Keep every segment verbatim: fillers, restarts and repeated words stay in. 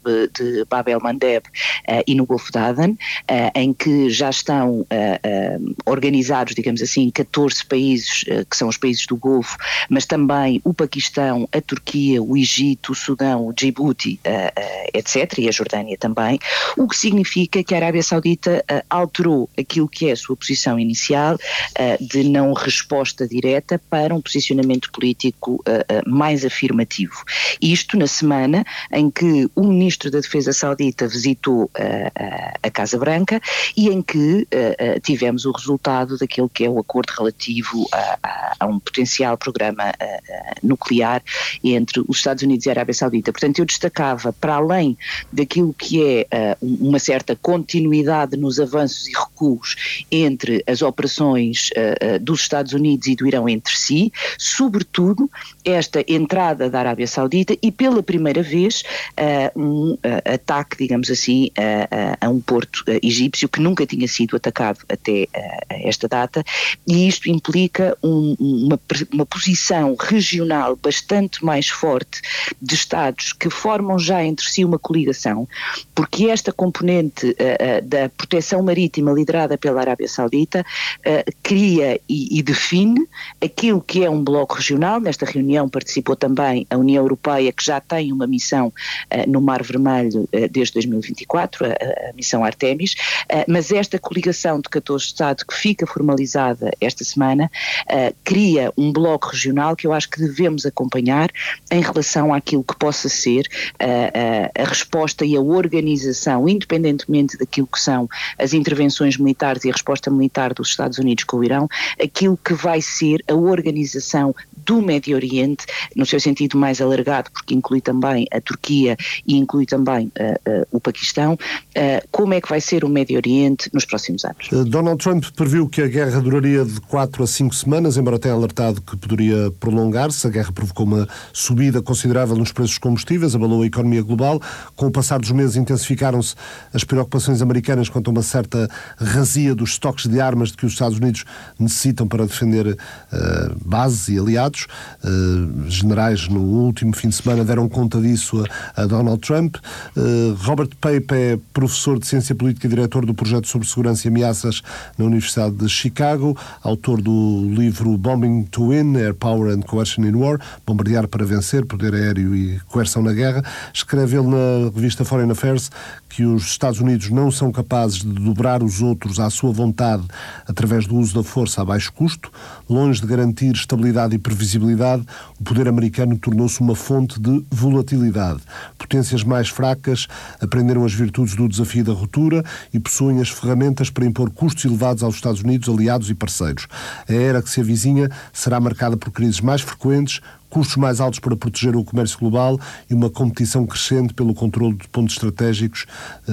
de, de Bab el-Mandeb uh, e no Golfo de Aden, uh, em que já estão uh, uh, organizados, digamos assim, catorze países, uh, que são os países do Golfo, mas também o Paquistão, a Turquia, o Egito, o Sudão, o Djibouti, uh, uh, etcétera, e a Jordânia também, o que significa que a Arábia Saudita uh, alterou aquilo que é a sua posição inicial uh, de não resposta direta para um posicionamento político uh, uh, mais afirmativo. Isto na semana em que o Ministro da Defesa Saudita visitou uh, uh, a Casa Branca e em que uh, uh, tivemos o resultado daquilo que é o acordo relativo a, a, a um potencial programa uh, uh, nuclear entre os Estados Unidos e a Arábia Saudita. Portanto, eu destacava, para além daquilo que é uh, uma certa continuidade nos avanços e recuos entre as operações uh, uh, dos Estados Unidos e do Irão entre si, sobretudo esta entrada da Arábia Saudita e pela primeira vez uh, um uh, ataque, digamos assim, uh, uh, a um porto uh, egípcio que nunca tinha sido atacado até uh, esta data, e isto implica um, uma, uma posição regional bastante mais forte de Estados que formam já entre si uma coligação, porque esta componente uh, uh, da proteção marítima liderada pela Arábia Saudita uh, cria e, e define aquilo que é um bloco regional. Nesta reunião participou também a União Europeia, que já tem uma missão uh, no Mar Vermelho uh, desde dois mil e vinte e quatro, a, a missão Artemis, uh, mas esta coligação de catorze Estados que fica formalizada esta semana uh, cria um bloco regional que eu acho que devemos acompanhar em relação àquilo que possa ser uh, uh, a resposta e a organização, independentemente daquilo que são as intervenções militares e a resposta militar dos Estados Unidos com o Irão, aquilo que vai ser a organização do Médio Oriente, no seu sentido mais alargado, porque inclui também a Turquia e inclui também uh, uh, o Paquistão, uh, como é que vai ser o Médio Oriente nos próximos anos. Donald Trump previu que a guerra duraria de quatro a cinco semanas, embora tenha alertado que poderia prolongar-se. A guerra provocou uma subida considerável nos preços dos combustíveis, abalou a economia global. Com o passar dos meses intensificaram-se as preocupações americanas quanto a uma certa razia dos estoques de armas de que os Estados Unidos necessitam para defender uh, bases e aliados. Uh, generais no último fim de semana deram conta disso a, a Donald Trump. Uh, Robert Pape é professor de Ciência Política e diretor do Projeto sobre Segurança e Ameaças na Universidade de Chicago, autor do livro Bombing to Win, Air Power and Coercion in War, Bombardear para Vencer, Poder Aéreo e Coerção na Guerra. Escreve ele na revista Foreign Affairs que os Estados Unidos não são capazes de dobrar os outros à sua vontade através do uso da força a baixo custo. Longe de garantir estabilidade e previsibilidade, o poder americano tornou-se uma fonte de volatilidade. Potências mais fracas aprenderam as virtudes do desafio da ruptura e possuem as ferramentas para impor custos elevados aos Estados Unidos, aliados e parceiros. A era que se avizinha será marcada por crises mais frequentes, custos mais altos para proteger o comércio global e uma competição crescente pelo controle de pontos estratégicos uh,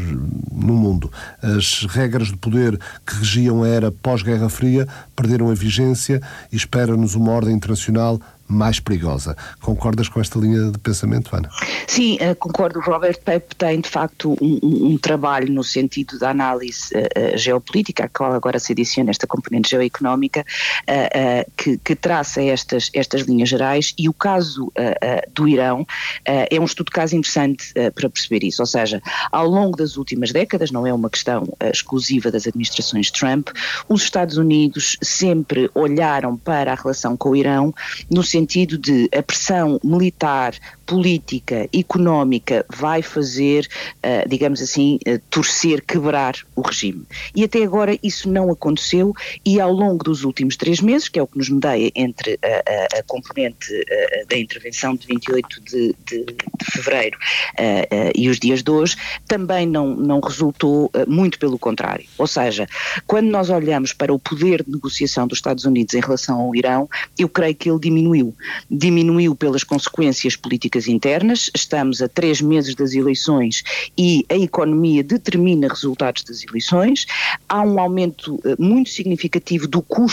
no mundo. As regras de poder que regiam a era pós-Guerra Fria perderam a vigência e espera-nos uma ordem internacional mais perigosa. Concordas com esta linha de pensamento, Ana? Sim, uh, concordo. O Robert Pape tem, de facto, um, um, um trabalho no sentido da análise uh, uh, geopolítica, a qual agora se adiciona esta componente geoeconómica, uh, uh, que, que traça estas, estas linhas gerais, e o caso uh, uh, do Irão uh, é um estudo de caso interessante uh, para perceber isso. Ou seja, ao longo das últimas décadas, não é uma questão uh, exclusiva das administrações Trump, os Estados Unidos sempre olharam para a relação com o Irão no sentido sentido de a pressão militar, política, económica vai fazer, uh, digamos assim, uh, torcer, quebrar o regime. E até agora isso não aconteceu, e ao longo dos últimos três meses, que é o que nos medeia entre a, a, a componente uh, da intervenção de vinte e oito de, de, de fevereiro uh, uh, e os dias de hoje, também não, não resultou uh, muito pelo contrário. Ou seja, quando nós olhamos para o poder de negociação dos Estados Unidos em relação ao Irão, eu creio que ele diminuiu. Diminuiu pelas consequências políticas internas. Estamos a três meses das eleições e a economia determina resultados das eleições. Há um aumento uh, muito significativo do custo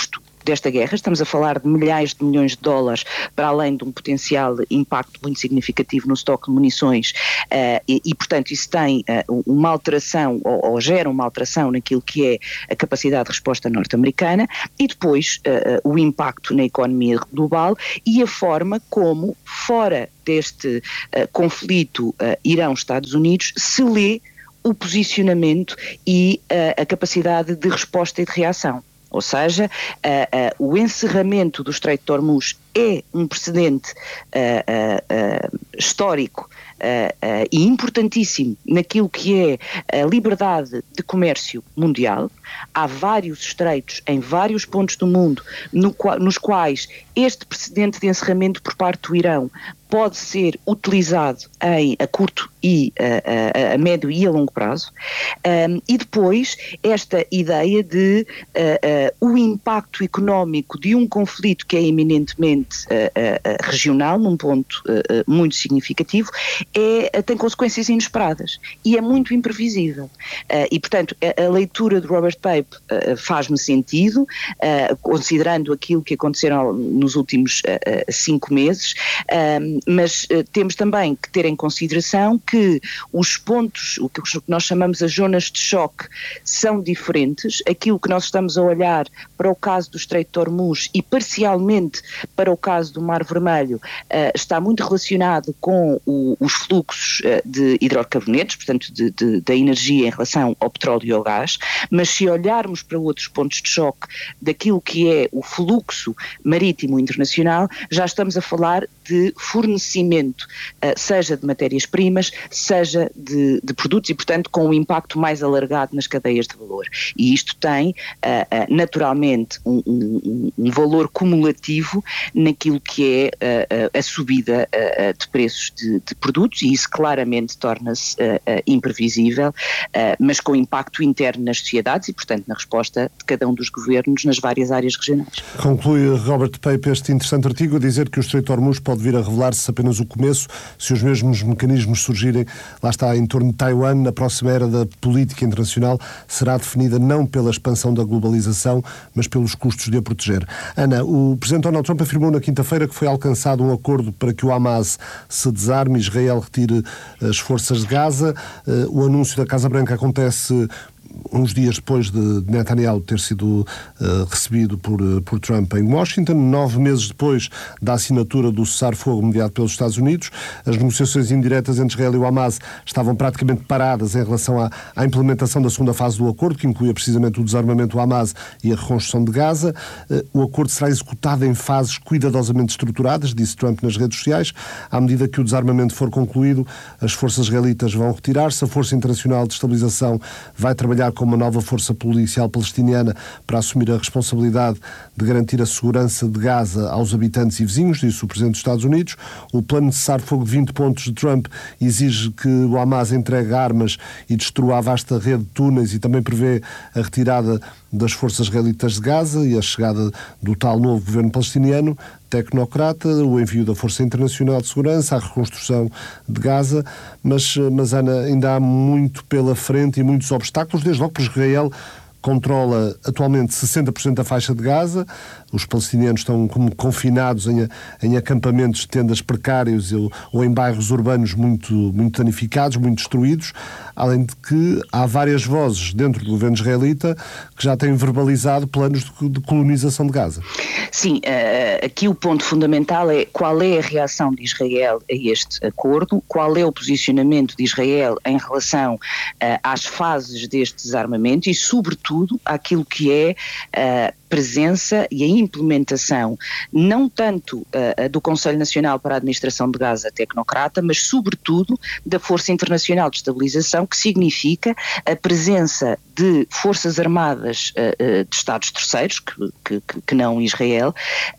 desta guerra. Estamos a falar de milhares de milhões de dólares, para além de um potencial impacto muito significativo no estoque de munições, uh, e, e, portanto, isso tem uh, uma alteração, ou, ou gera uma alteração naquilo que é a capacidade de resposta norte-americana, e depois uh, uh, o impacto na economia global e a forma como, fora deste uh, conflito uh, Irão-Estados Unidos, se lê o posicionamento e uh, a capacidade de resposta e de reação. Ou seja, uh, uh, o encerramento do Estreito de Hormuz é um precedente uh, uh, uh, histórico Uh, uh, e importantíssimo naquilo que é a liberdade de comércio mundial. Há vários estreitos em vários pontos do mundo no qual, nos quais este precedente de encerramento por parte do Irão pode ser utilizado em, a curto e a, a, a médio e a longo prazo, um, e depois esta ideia de uh, uh, o impacto económico de um conflito que é eminentemente uh, uh, regional, num ponto uh, uh, muito significativo, é, tem consequências inesperadas e é muito imprevisível. Uh, e, portanto, a, a leitura de Robert Pape uh, faz-me sentido, uh, considerando aquilo que aconteceram nos últimos uh, cinco meses, um, mas uh, temos também que ter em consideração que os pontos, o que nós chamamos as zonas de choque, são diferentes. Aquilo que nós estamos a olhar para o caso do Estreito de Hormuz e parcialmente para o caso do Mar Vermelho uh, está muito relacionado com o, os fluxos uh, de hidrocarbonetos, portanto de, de, da energia em relação ao petróleo e ao gás, mas se olharmos para outros pontos de choque daquilo que é o fluxo marítimo internacional, já estamos a falar de fornecimento, uh, seja de matérias-primas, seja de, de produtos e, portanto, com um impacto mais alargado nas cadeias de valor. E isto tem, uh, uh, naturalmente, um, um, um valor cumulativo naquilo que é uh, uh, a subida uh, de preços de, de produtos, e isso claramente torna-se uh, uh, imprevisível, uh, mas com impacto interno nas sociedades e, portanto, na resposta de cada um dos governos nas várias áreas regionais. Conclui Robert Pape este interessante artigo a dizer que o Estreito de Hormuz pode vir a revelar-se apenas o começo se os mesmos mecanismos surgirem, lá está, em torno de Taiwan. A próxima era da política internacional será definida não pela expansão da globalização, mas pelos custos de a proteger. Ana, o presidente Donald Trump afirmou na quinta-feira que foi alcançado um acordo para que o Hamas se desarme e Israel retire as forças de Gaza. O anúncio da Casa Branca acontece uns dias depois de Netanyahu ter sido uh, recebido por, uh, por Trump em Washington, nove meses depois da assinatura do cessar-fogo mediado pelos Estados Unidos. As negociações indiretas entre Israel e o Hamas estavam praticamente paradas em relação à, à implementação da segunda fase do acordo, que incluía precisamente o desarmamento do Hamas e a reconstrução de Gaza. Uh, o acordo será executado em fases cuidadosamente estruturadas, disse Trump nas redes sociais. À medida que o desarmamento for concluído, as forças israelitas vão retirar-se, a Força Internacional de Estabilização vai trabalhar com uma nova força policial palestiniana para assumir a responsabilidade de garantir a segurança de Gaza aos habitantes e vizinhos, disse o Presidente dos Estados Unidos. O plano de cessar-fogo de vinte pontos de Trump exige que o Hamas entregue armas e destrua a vasta rede de túneis e também prevê a retirada das forças israelitas de Gaza e a chegada do tal novo governo palestiniano tecnocrata, o envio da Força Internacional de Segurança, a reconstrução de Gaza, mas, mas Ana, ainda há muito pela frente e muitos obstáculos, desde logo porque Israel controla atualmente sessenta por cento da faixa de Gaza. Os palestinianos estão como confinados em, em acampamentos de tendas precários ou, ou em bairros urbanos muito, muito danificados, muito destruídos, além de que há várias vozes dentro do governo israelita que já têm verbalizado planos de, de colonização de Gaza. Sim, uh, aqui o ponto fundamental é qual é a reação de Israel a este acordo, qual é o posicionamento de Israel em relação uh, às fases deste desarmamento e, sobretudo, àquilo que é a uh, presença e a implementação, não tanto uh, do Conselho Nacional para a Administração de Gaza tecnocrata, mas sobretudo da Força Internacional de Estabilização, que significa a presença de forças armadas uh, uh, de Estados terceiros, que, que, que não Israel,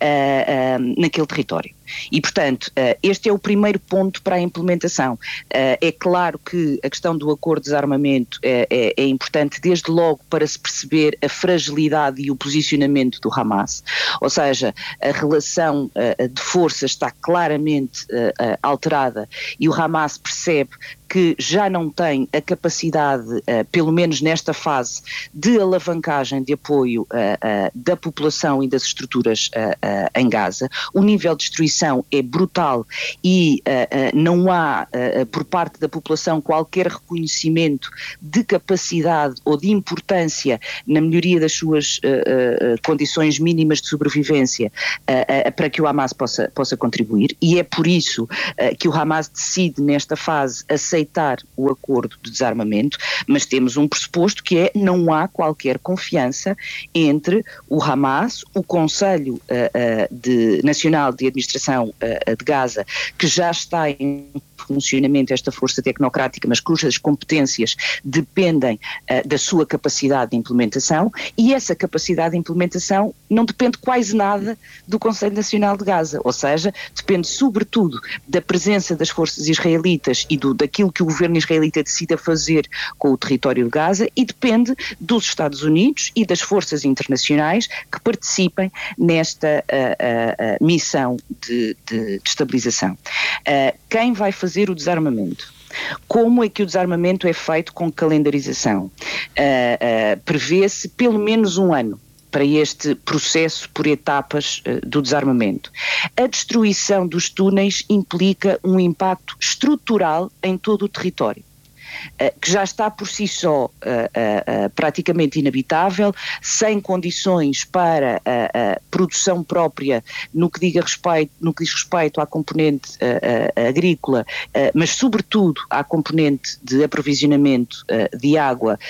uh, uh, naquele território. E, portanto, este é o primeiro ponto para a implementação. É claro que a questão do acordo de desarmamento é, é, é importante desde logo para se perceber a fragilidade e o posicionamento do Hamas, ou seja, a relação de forças está claramente alterada e o Hamas percebe que já não tem a capacidade, uh, pelo menos nesta fase, de alavancagem de apoio uh, uh, da população e das estruturas uh, uh, em Gaza. O nível de destruição é brutal e uh, uh, não há, uh, por parte da população, qualquer reconhecimento de capacidade ou de importância na melhoria das suas uh, uh, condições mínimas de sobrevivência uh, uh, para que o Hamas possa, possa contribuir, e é por isso uh, que o Hamas decide nesta fase aceitar o acordo de desarmamento, mas temos um pressuposto que é: não há qualquer confiança entre o Hamas, o Conselho uh, uh, de, Nacional de Administração uh, de Gaza, que já está em funcionamento, esta força tecnocrática, mas cujas competências dependem uh, da sua capacidade de implementação, e essa capacidade de implementação não depende quase nada do Conselho Nacional de Gaza, ou seja, depende sobretudo da presença das forças israelitas e do, daquilo que o governo israelita decida fazer com o território de Gaza, e depende dos Estados Unidos e das forças internacionais que participem nesta uh, uh, uh, missão de, de, de estabilização. Uh, quem vai fazer o desarmamento? Como é que o desarmamento é feito com calendarização? Uh, uh, prevê-se pelo menos um ano para este processo por etapas uh, do desarmamento. A destruição dos túneis implica um impacto estrutural em todo o território, que já está por si só uh, uh, uh, praticamente inabitável, sem condições para a uh, uh, produção própria no que, diga respeito, no que diz respeito à componente uh, uh, agrícola, uh, mas sobretudo à componente de aprovisionamento uh, de água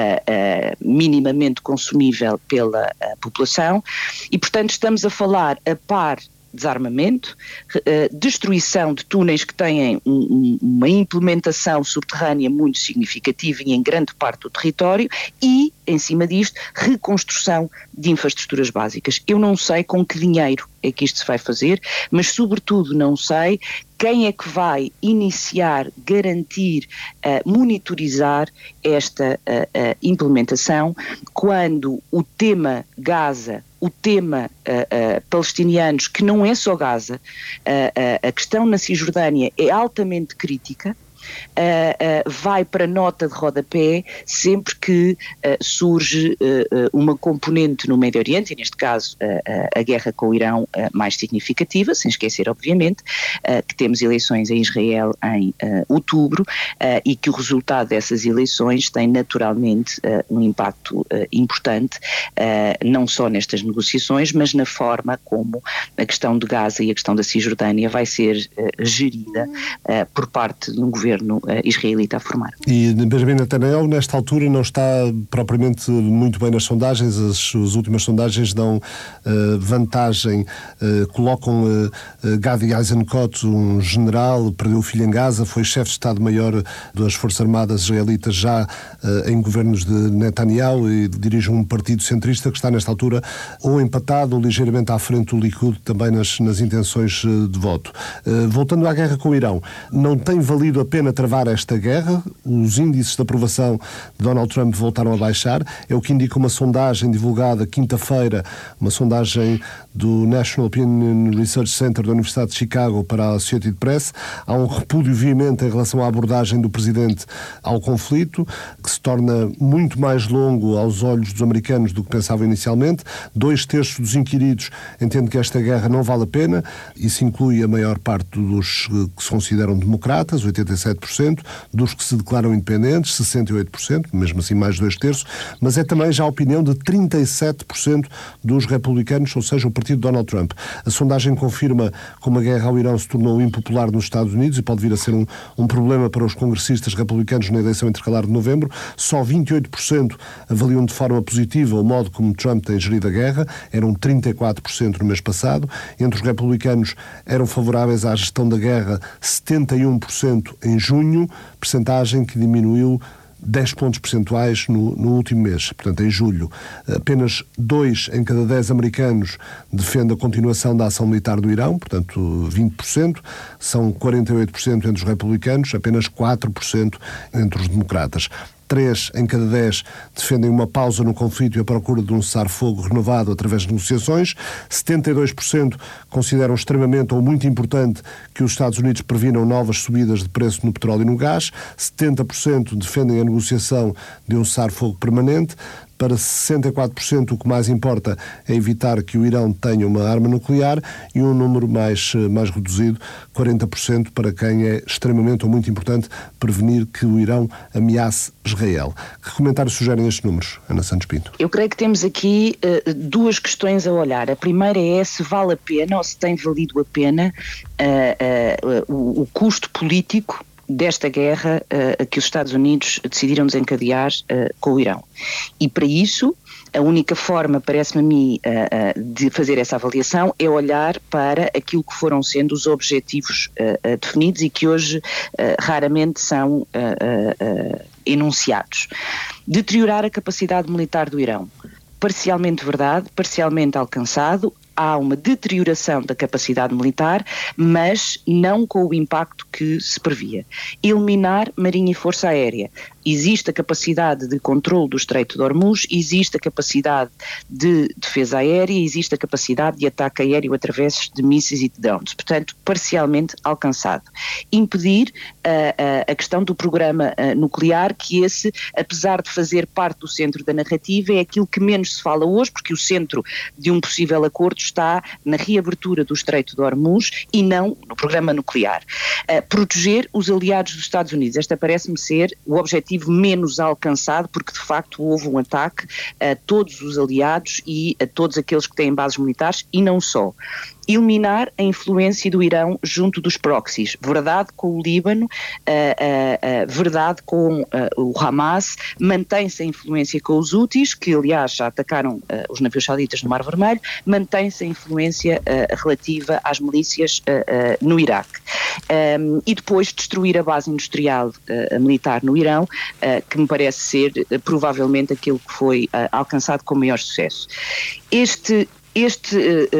uh, uh, minimamente consumível pela uh, população, e portanto estamos a falar a par desarmamento, uh, destruição de túneis que têm um, um, uma implementação subterrânea muito significativa e em grande parte do território, e, em cima disto, reconstrução de infraestruturas básicas. Eu não sei com que dinheiro é que isto se vai fazer, mas sobretudo não sei quem é que vai iniciar, garantir, uh, monitorizar esta uh, uh, implementação, quando o tema Gaza, o tema uh, uh, palestinianos, que não é só Gaza, uh, uh, a questão na Cisjordânia é altamente crítica, Uh, uh, vai para nota de rodapé sempre que uh, surge uh, uma componente no Médio Oriente, e neste caso uh, uh, a guerra com o Irão uh, mais significativa, sem esquecer obviamente uh, que temos eleições em Israel em uh, outubro uh, e que o resultado dessas eleições tem naturalmente uh, um impacto uh, importante, uh, não só nestas negociações, mas na forma como a questão de Gaza e a questão da Cisjordânia vai ser uh, gerida uh, por parte de um governo israelita a formar. E Benjamin Netanyahu, nesta altura, não está propriamente muito bem nas sondagens. As, as últimas sondagens dão uh, vantagem, uh, colocam uh, Gadi Eisenkot, um general, perdeu o filho em Gaza, foi chefe de Estado-Maior das Forças Armadas israelitas já uh, em governos de Netanyahu, e dirige um partido centrista que está nesta altura ou empatado ou ligeiramente à frente do Likud, também nas, nas intenções uh, de voto. Uh, voltando à guerra com o Irão, não tem valido a pena travar esta guerra. Os índices de aprovação de Donald Trump voltaram a baixar, é o que indica uma sondagem divulgada quinta-feira, uma sondagem do National Opinion Research Center da Universidade de Chicago para a Associated Press. Há um repúdio veemente em relação à abordagem do presidente ao conflito, que se torna muito mais longo aos olhos dos americanos do que pensavam inicialmente. Dois terços dos inquiridos entendem que esta guerra não vale a pena. Isso inclui a maior parte dos que se consideram democratas, oitenta e sete por cento, dos que se declaram independentes, sessenta e oito por cento, mesmo assim mais dois terços, mas é também já a opinião de trinta e sete por cento dos republicanos, ou seja, o partido de Donald Trump. A sondagem confirma como a guerra ao Irão se tornou impopular nos Estados Unidos e pode vir a ser um, um problema para os congressistas republicanos na eleição intercalar de novembro. Só vinte e oito por cento avaliam de forma positiva o modo como Trump tem gerido a guerra, eram trinta e quatro por cento no mês passado. Entre os republicanos eram favoráveis à gestão da guerra setenta e um por cento em junho, percentagem que diminuiu dez pontos percentuais no, no último mês, portanto em julho. Apenas dois em cada dez americanos defende a continuação da ação militar do Irão, portanto vinte por cento, são quarenta e oito por cento entre os republicanos, apenas quatro por cento entre os democratas. três em cada dez defendem uma pausa no conflito e a procura de um cessar-fogo renovado através de negociações, setenta e dois por cento consideram extremamente ou muito importante que os Estados Unidos previnam novas subidas de preço no petróleo e no gás, setenta por cento defendem a negociação de um cessar-fogo permanente. Para sessenta e quatro por cento o que mais importa é evitar que o Irão tenha uma arma nuclear e um número mais, mais reduzido, quarenta por cento, para quem é extremamente ou muito importante prevenir que o Irão ameace Israel. Que comentários sugerem estes números, Ana Santos Pinto? Eu creio que temos aqui uh, duas questões a olhar. A primeira é se vale a pena ou se tem valido a pena uh, uh, uh, o, o custo político desta guerra uh, que os Estados Unidos decidiram desencadear uh, com o Irão. E para isso, a única forma, parece-me a mim, uh, uh, de fazer essa avaliação é olhar para aquilo que foram sendo os objetivos uh, uh, definidos e que hoje uh, raramente são uh, uh, uh, enunciados. Deteriorar a capacidade militar do Irão. Parcialmente verdade, parcialmente alcançado. Há uma deterioração da capacidade militar, mas não com o impacto que se previa. Eliminar Marinha e Força Aérea. Existe a capacidade de controle do Estreito de Hormuz, existe a capacidade de defesa aérea, existe a capacidade de ataque aéreo através de mísseis e de drones. Portanto, parcialmente alcançado. Impedir uh, uh, a questão do programa uh, nuclear, que esse, apesar de fazer parte do centro da narrativa, é aquilo que menos se fala hoje, porque o centro de um possível acordo está na reabertura do Estreito de Hormuz e não no programa nuclear. Uh, proteger os aliados dos Estados Unidos. Esta parece-me ser o objetivo menos alcançado, porque de facto houve um ataque a todos os aliados e a todos aqueles que têm bases militares e não só. Eliminar a influência do Irão junto dos proxies, verdade com o Líbano, uh, uh, uh, verdade com uh, o Hamas, mantém-se a influência com os Houthis, que aliás já atacaram uh, os navios sauditas no Mar Vermelho, mantém-se a influência uh, relativa às milícias uh, uh, no Iraque. Um, e depois destruir a base industrial uh, militar no Irão, uh, que me parece ser uh, provavelmente aquilo que foi uh, alcançado com maior sucesso. Este Este,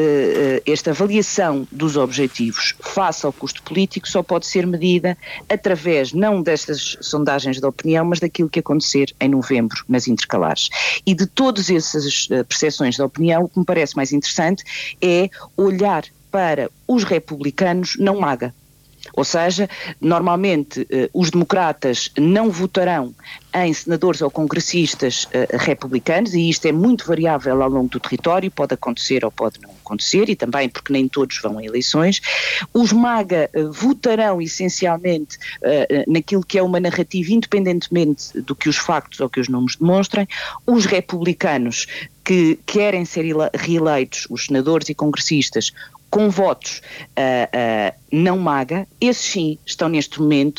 esta avaliação dos objetivos face ao custo político só pode ser medida através não destas sondagens de opinião, mas daquilo que acontecer em novembro nas intercalares. E de todas essas percepções de opinião, o que me parece mais interessante é olhar para os republicanos não MAGA. Ou seja, normalmente eh, os democratas não votarão em senadores ou congressistas eh, republicanos, e isto é muito variável ao longo do território, pode acontecer ou pode não acontecer, e também porque nem todos vão a eleições. Os MAGA eh, votarão essencialmente eh, naquilo que é uma narrativa, independentemente do que os factos ou que os números demonstrem. Os republicanos que querem ser reeleitos, os senadores e congressistas, com votos uh, uh, não MAGA, esses sim estão neste momento uh,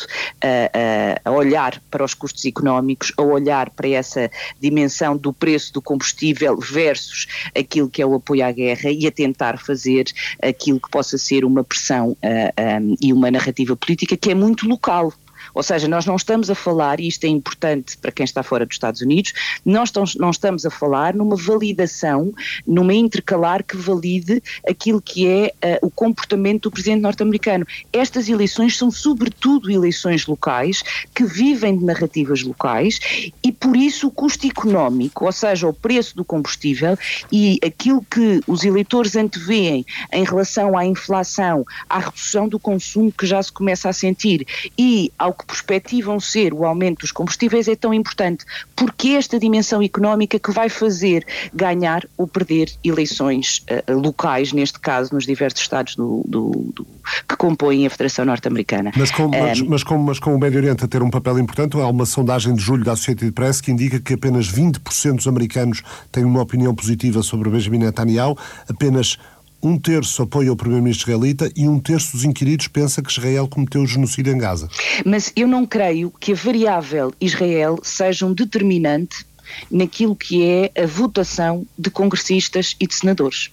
uh, a olhar para os custos económicos, a olhar para essa dimensão do preço do combustível versus aquilo que é o apoio à guerra e a tentar fazer aquilo que possa ser uma pressão uh, um, e uma narrativa política que é muito local. Ou seja, nós não estamos a falar, e isto é importante para quem está fora dos Estados Unidos, nós não estamos a falar numa validação, numa intercalar que valide aquilo que é uh, o comportamento do presidente norte-americano. Estas eleições são sobretudo eleições locais, que vivem de narrativas locais, e por isso o custo económico, ou seja, o preço do combustível e aquilo que os eleitores antevêem em relação à inflação, à redução do consumo que já se começa a sentir e ao que perspectivam ser o aumento dos combustíveis, é tão importante, porque esta dimensão económica que vai fazer ganhar ou perder eleições uh, locais, neste caso nos diversos estados do, do, do, que compõem a Federação Norte-Americana. Mas com, mas, um, mas, com, mas com o Médio Oriente a ter um papel importante, há uma sondagem de julho da Associated Press que indica que apenas vinte por cento dos americanos têm uma opinião positiva sobre Benjamin Netanyahu, apenas um terço apoia o primeiro-ministro israelita e um terço dos inquiridos pensa que Israel cometeu genocídio em Gaza. Mas eu não creio que a variável Israel seja um determinante naquilo que é a votação de congressistas e de senadores.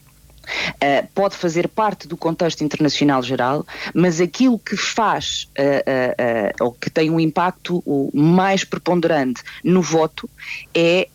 Uh, pode fazer parte do contexto internacional geral, mas aquilo que faz, uh, uh, uh, ou que tem um impacto mais preponderante no voto, é uh,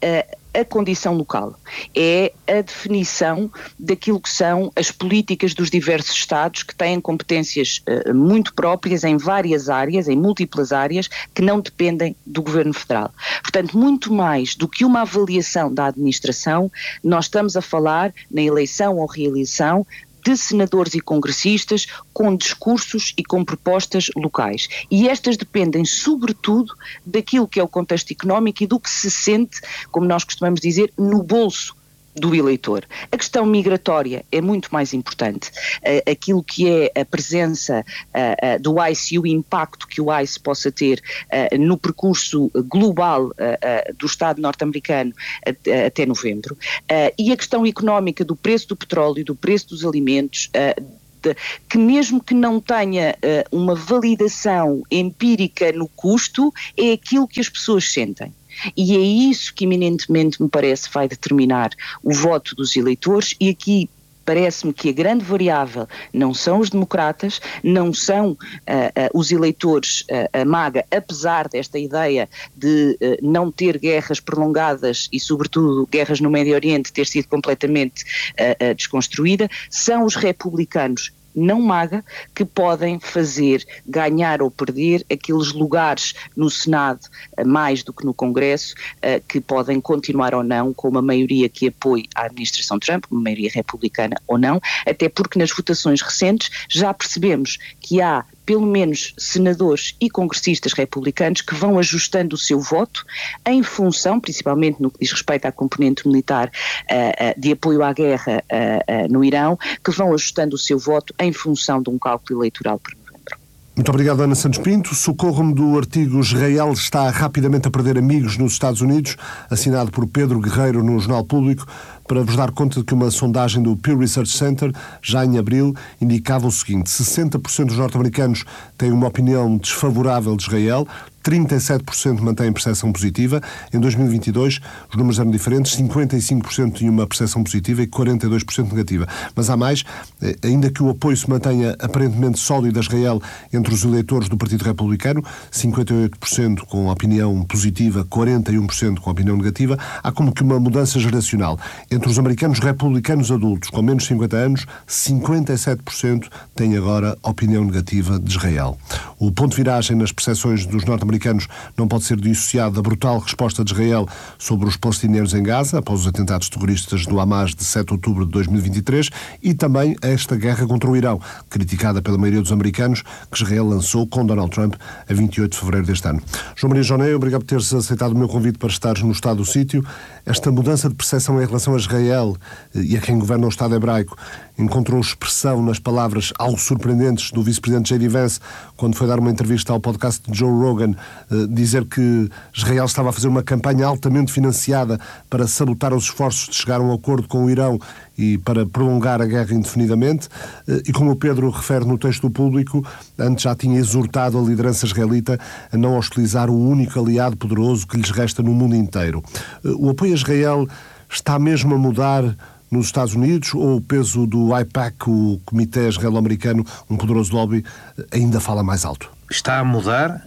a condição local, é a definição daquilo que são as políticas dos diversos Estados que têm competências uh, muito próprias em várias áreas, em múltiplas áreas, que não dependem do Governo Federal. Portanto, muito mais do que uma avaliação da administração, nós estamos a falar na eleição ou reeleição de senadores e congressistas com discursos e com propostas locais. E estas dependem, sobretudo, daquilo que é o contexto económico e do que se sente, como nós costumamos dizer, no bolso do eleitor. A questão migratória é muito mais importante. Uh, aquilo que é a presença uh, uh, do ICE e o impacto que o ICE possa ter uh, no percurso global uh, uh, do Estado norte-americano uh, até novembro. Uh, e a questão económica do preço do petróleo, do preço dos alimentos, uh, de, que mesmo que não tenha uh, uma validação empírica no custo, é aquilo que as pessoas sentem. E é isso que eminentemente me parece vai determinar o voto dos eleitores, e aqui parece-me que a grande variável não são os democratas, não são uh, uh, os eleitores uh, a MAGA, apesar desta ideia de uh, não ter guerras prolongadas e sobretudo guerras no Médio Oriente ter sido completamente uh, uh, desconstruída, são os republicanos não MAGA, que podem fazer ganhar ou perder aqueles lugares no Senado, mais do que no Congresso, que podem continuar ou não com uma maioria que apoie a administração Trump, uma maioria republicana ou não, até porque nas votações recentes já percebemos que há pelo menos senadores e congressistas republicanos que vão ajustando o seu voto em função, principalmente no que diz respeito à componente militar uh, uh, de apoio à guerra uh, uh, no Irão, que vão ajustando o seu voto em função de um cálculo eleitoral para novembro. Muito obrigado, Ana Santos Pinto. Socorro-me do artigo Israel está rapidamente a perder amigos nos Estados Unidos, assinado por Pedro Guerreiro no Jornal Público, para vos dar conta de que uma sondagem do Pew Research Center, já em abril, indicava o seguinte: sessenta por cento dos norte-americanos têm uma opinião desfavorável de Israel, trinta e sete por cento mantêm percepção positiva. Em dois mil e vinte e dois, os números eram diferentes, cinquenta e cinco por cento tinham uma percepção positiva e quarenta e dois por cento negativa. Mas há mais, ainda que o apoio se mantenha aparentemente sólido a Israel entre os eleitores do Partido Republicano, cinquenta e oito por cento com opinião positiva, quarenta e um por cento com opinião negativa, há como que uma mudança geracional. Entre os americanos republicanos adultos com menos de cinquenta anos, cinquenta e sete por cento têm agora opinião negativa de Israel. O ponto de viragem nas percepções dos norte-americanos não pode ser dissociado da brutal resposta de Israel sobre os palestinianos em Gaza, após os atentados terroristas do Hamas de sete de outubro de dois mil e vinte e três, e também esta guerra contra o Irão, criticada pela maioria dos americanos, que Israel lançou com Donald Trump a vinte e oito de fevereiro deste ano. João Maria Joné, obrigado por teres aceitado o meu convite para estares no Estado do Sítio. Esta mudança de percepção em relação a Israel e a quem governa o Estado hebraico encontrou expressão nas palavras algo surpreendentes do vice-presidente J D Vance, quando foi dar uma entrevista ao podcast de Joe Rogan, dizer que Israel estava a fazer uma campanha altamente financiada para sabotar os esforços de chegar a um acordo com o Irão e para prolongar a guerra indefinidamente. E como o Pedro refere no texto do Público, antes já tinha exortado a liderança israelita a não hostilizar o único aliado poderoso que lhes resta no mundo inteiro. O apoio a Israel está mesmo a mudar nos Estados Unidos, ou o peso do AIPAC, o Comitê Israelo-Americano, um poderoso lobby, ainda fala mais alto? Está a mudar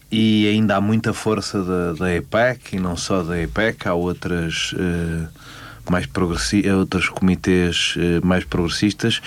e ainda há muita força da, da AIPAC, e não só da AIPAC, há outras, uh, mais progressi- outros comitês uh, mais progressistas,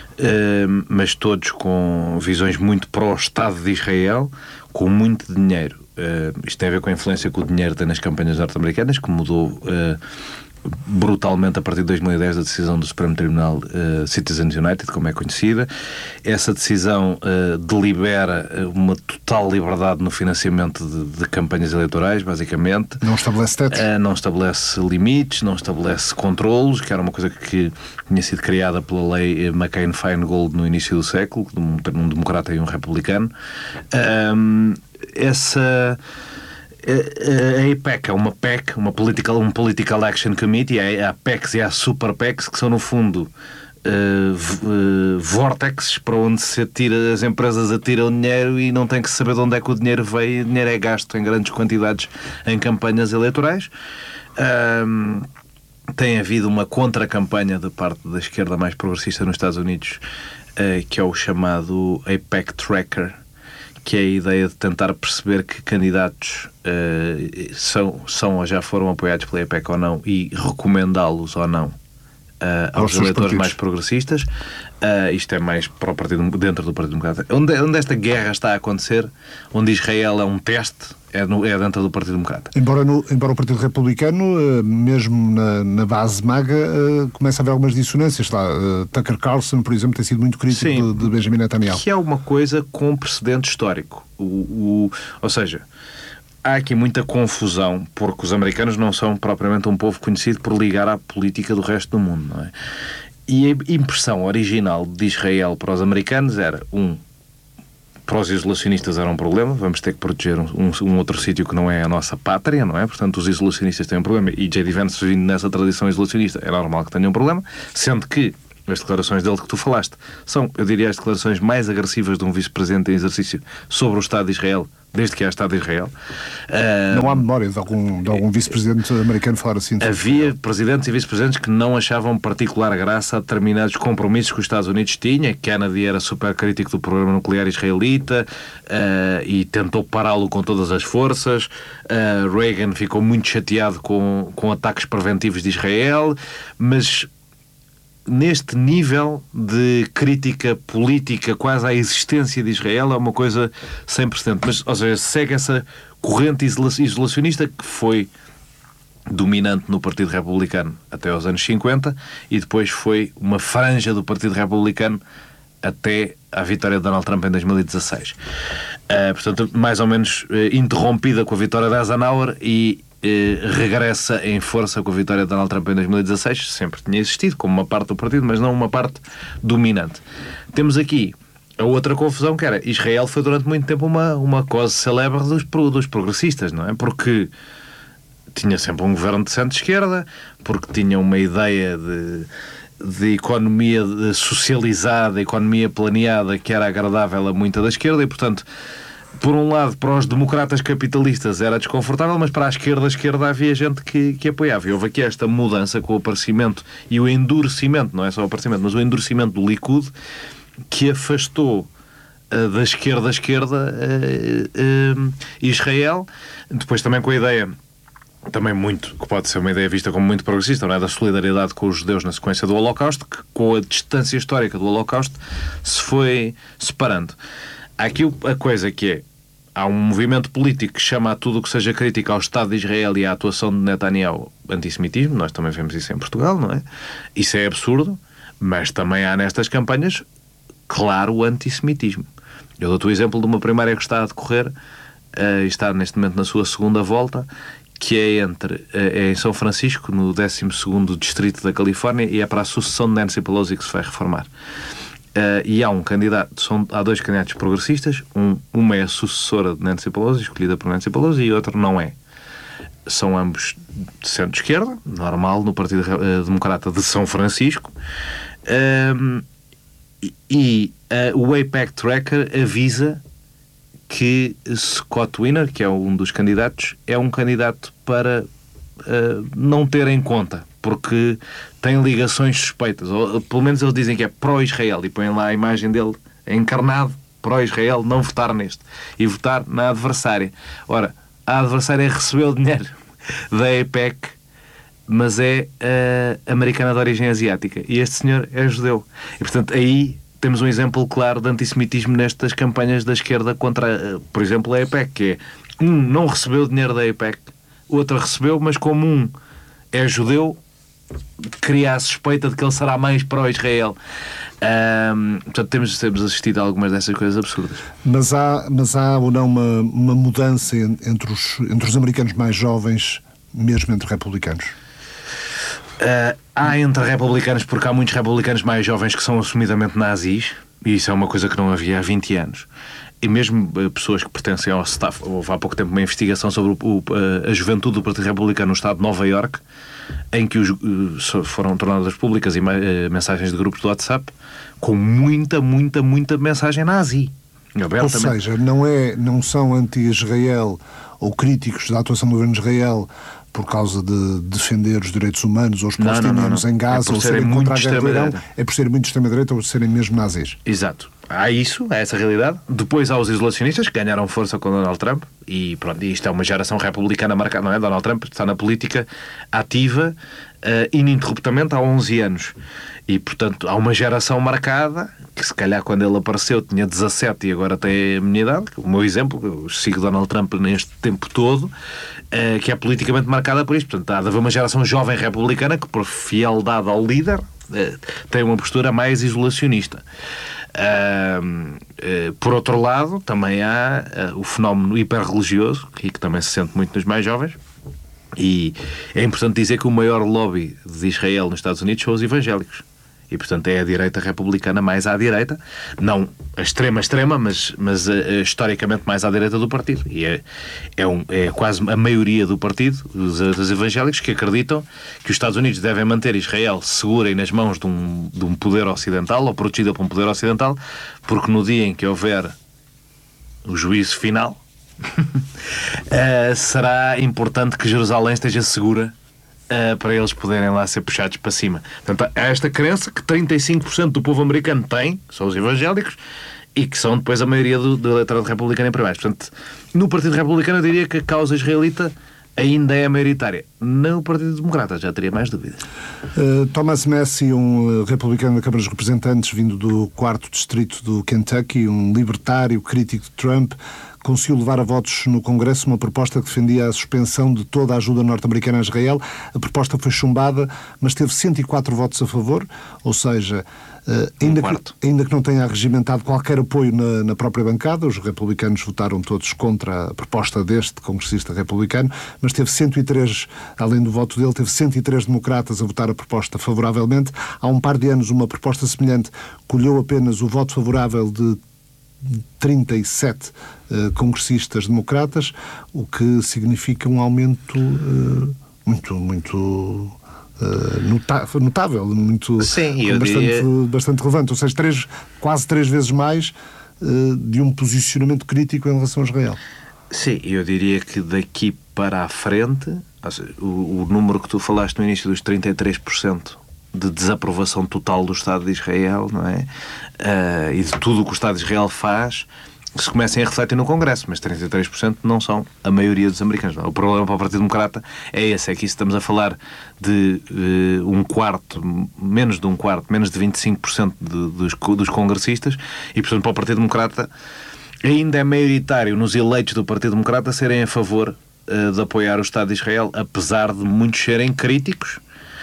uh, mas todos com visões muito pró-Estado de Israel, com muito dinheiro. Uh, isto tem a ver com a influência que o dinheiro tem nas campanhas norte-americanas, que mudou uh, brutalmente a partir de dois mil e dez a decisão do Supremo Tribunal uh, Citizens United, como é conhecida. Essa decisão uh, delibera uma total liberdade no financiamento de, de campanhas eleitorais, basicamente. Não estabelece tetos? Uh, não estabelece limites, não estabelece controlos, que era uma coisa que tinha sido criada pela lei McCain-Feingold no início do século, um, um democrata e um republicano. Um, essa... A AIPAC é uma P E C, uma political, um Political Action Committee. Há P E Cs e há Super P E Cs, que são no fundo uh, uh, vórtices para onde se atira, as empresas atiram dinheiro e não tem que saber de onde é que o dinheiro veio. O dinheiro é gasto em grandes quantidades em campanhas eleitorais. Um, tem havido uma contra-campanha da parte da esquerda mais progressista nos Estados Unidos, uh, que é o chamado AIPAC Tracker, que é a ideia de tentar perceber que candidatos uh, são, são ou já foram apoiados pela AIPAC ou não e recomendá-los ou não uh, aos, aos eleitores partidos mais progressistas. Uh, isto é mais para o partido, dentro do Partido Democrata. Onde, onde esta guerra está a acontecer, onde Israel é um teste, é, no, é dentro do Partido Democrata. Embora, no, embora o Partido Republicano, uh, mesmo na, na base maga, uh, começa a haver algumas dissonâncias. Lá, uh, Tucker Carlson, por exemplo, tem sido muito crítico de, de Benjamin Netanyahu. Que é uma coisa com precedente histórico. O, o, ou seja, há aqui muita confusão, porque os americanos não são propriamente um povo conhecido por ligar à política do resto do mundo, não é? E a impressão original de Israel para os americanos era, um, para os isolacionistas era um problema, vamos ter que proteger um, um, um outro sítio que não é a nossa pátria, não é? Portanto, os isolacionistas têm um problema, e J D Vance, vindo nessa tradição isolacionista, é normal que tenham um problema, sendo que as declarações dele que tu falaste são, eu diria, as declarações mais agressivas de um vice-presidente em exercício sobre o Estado de Israel, desde que há Estado de Israel. Não há memória de algum, de algum vice-presidente americano falar assim? Havia presidentes e vice-presidentes que não achavam particular graça a determinados compromissos que os Estados Unidos tinham. Kennedy era super crítico do programa nuclear israelita uh, e tentou pará-lo com todas as forças. Uh, Reagan ficou muito chateado com, com ataques preventivos de Israel, mas neste nível de crítica política quase à existência de Israel é uma coisa sem precedente. Mas, ou seja, segue essa corrente isolacionista que foi dominante no Partido Republicano até aos anos cinquenta e depois foi uma franja do Partido Republicano até à vitória de Donald Trump em dois mil e dezasseis. Uh, portanto, mais ou menos uh, interrompida com a vitória de Eisenhower e Eh, regressa em força com a vitória de Donald Trump em dois mil e dezasseis. Sempre tinha existido como uma parte do partido, mas não uma parte dominante. Temos aqui a outra confusão, que era Israel foi durante muito tempo uma, uma cause célebre dos, dos progressistas, não é? Porque tinha sempre um governo de centro-esquerda, porque tinha uma ideia de, de economia de socializada, economia planeada, que era agradável a muita da esquerda e, portanto, por um lado, para os democratas capitalistas era desconfortável, mas para a esquerda, a esquerda havia gente que, que apoiava. E houve aqui esta mudança com o aparecimento e o endurecimento, não é só o aparecimento, mas o endurecimento do Likud, que afastou uh, da esquerda a esquerda uh, uh, Israel. Depois também com a ideia, também muito, que pode ser uma ideia vista como muito progressista, não é? Da solidariedade com os judeus na sequência do Holocausto, que com a distância histórica do Holocausto se foi separando. Há aqui a coisa que é, há um movimento político que chama a tudo o que seja crítica ao Estado de Israel e à atuação de Netanyahu antissemitismo. Nós também vemos isso em Portugal, não é? Isso é absurdo, mas também há nestas campanhas, claro, o antissemitismo. Eu dou-te o exemplo de uma primária que está a decorrer, uh, está neste momento na sua segunda volta, que é, entre, uh, é em São Francisco, no décimo segundo distrito da Califórnia, e é para a sucessão de Nancy Pelosi que se vai reformar. Uh, e há um candidato, são, há dois candidatos progressistas, um, uma é a sucessora de Nancy Pelosi, escolhida por Nancy Pelosi, e outro não é. São ambos de centro-esquerda, normal, no Partido uh, Democrata de São Francisco, uh, e uh, o AIPAC Tracker avisa que Scott Wiener, que é um dos candidatos, é um candidato para uh, não ter em conta, porque tem ligações suspeitas, ou pelo menos eles dizem que é pró-Israel e põem lá a imagem dele encarnado, pró-Israel, não votar neste e votar na adversária. Ora, a adversária recebeu dinheiro da AIPAC, mas é uh, americana de origem asiática, e este senhor é judeu, e portanto aí temos um exemplo claro de antissemitismo nestas campanhas da esquerda contra, uh, por exemplo, a AIPAC, que é, um não recebeu dinheiro da AIPAC, outro recebeu, mas como um é judeu, cria a suspeita de que ele será mais pró-Israel. Um, portanto, temos, temos assistido a algumas dessas coisas absurdas. Mas há, mas há ou não uma, uma mudança entre os, entre os americanos mais jovens, mesmo entre republicanos? Uh, há entre republicanos, porque há muitos republicanos mais jovens que são assumidamente nazis, e isso é uma coisa que não havia há vinte anos. E mesmo uh, pessoas que pertencem ao staff. Houve há pouco tempo uma investigação sobre o, o, uh, a juventude do Partido Republicano no estado de Nova Iorque, em que os, uh, foram tornadas públicas uh, mensagens de grupos do WhatsApp com muita, muita, muita mensagem nazi. Ou seja, não, é, não são anti-Israel ou críticos da atuação do governo de Israel por causa de defender os direitos humanos ou os palestinianos em Gaza, é ou serem contra a guerra do Irão, é por serem muito extrema-direita ou por serem mesmo nazis. Exato. Há isso, há essa realidade. Depois há os isolacionistas que ganharam força com Donald Trump e pronto, isto é uma geração republicana marcada, não é? Donald Trump está na política ativa uh, ininterruptamente há onze anos. E, portanto, há uma geração marcada que, se calhar, quando ele apareceu, tinha dezassete e agora tem a minha idade. O meu exemplo, eu sigo Donald Trump neste tempo todo, uh, que é politicamente marcada por isto. Portanto, há de haver uma geração jovem republicana que, por fialdade ao líder, uh, tem uma postura mais isolacionista. Uh, uh, por outro lado, também há uh, o fenómeno hiperreligioso, e que também se sente muito nos mais jovens. E é importante dizer que o maior lobby de Israel nos Estados Unidos são os evangélicos. E, portanto, é a direita republicana mais à direita, não a extrema-extrema, mas, mas a, a, historicamente mais à direita do partido. E é, é, um, é quase a maioria do partido, os, os evangélicos, que acreditam que os Estados Unidos devem manter Israel segura e nas mãos de um, de um poder ocidental, ou protegida por um poder ocidental, porque no dia em que houver o juízo final, uh, será importante que Jerusalém esteja segura Uh, para eles poderem lá ser puxados para cima. Portanto, há esta crença que trinta e cinco por cento do povo americano tem, são os evangélicos, e que são depois a maioria do, do eleitorado republicano em primários. Portanto, no Partido Republicano eu diria que a causa israelita ainda é maioritária. No Partido Democrata já teria mais dúvidas. Uh, Thomas Massie, um uh, republicano da Câmara dos Representantes, vindo do quarto distrito do Kentucky, um libertário crítico de Trump, conseguiu levar a votos no Congresso uma proposta que defendia a suspensão de toda a ajuda norte-americana a Israel. A proposta foi chumbada, mas teve cento e quatro votos a favor, ou seja, uh, ainda, um que, ainda que não tenha regimentado qualquer apoio na, na própria bancada, os republicanos votaram todos contra a proposta deste congressista republicano, mas teve cento e três, além do voto dele, teve cento e três democratas a votar a proposta favoravelmente. Há um par de anos, uma proposta semelhante colheu apenas o voto favorável de trinta e sete uh, congressistas democratas, o que significa um aumento uh, muito, muito uh, notável, muito, Sim, bastante, diria... bastante relevante, ou seja, três, quase três vezes mais uh, de um posicionamento crítico em relação a Israel. Sim, eu diria que daqui para a frente, o, o número que tu falaste no início dos trinta e três por cento de desaprovação total do Estado de Israel, não é? Uh, e de tudo o que o Estado de Israel faz, se comecem a refletir no Congresso, mas trinta e três por cento não são a maioria dos americanos. O problema para o Partido Democrata é esse, é que estamos a falar de uh, um quarto, menos de um quarto, menos de vinte e cinco por cento de, dos, dos congressistas, e portanto para o Partido Democrata ainda é maioritário nos eleitos do Partido Democrata serem a favor uh, de apoiar o Estado de Israel, apesar de muitos serem críticos.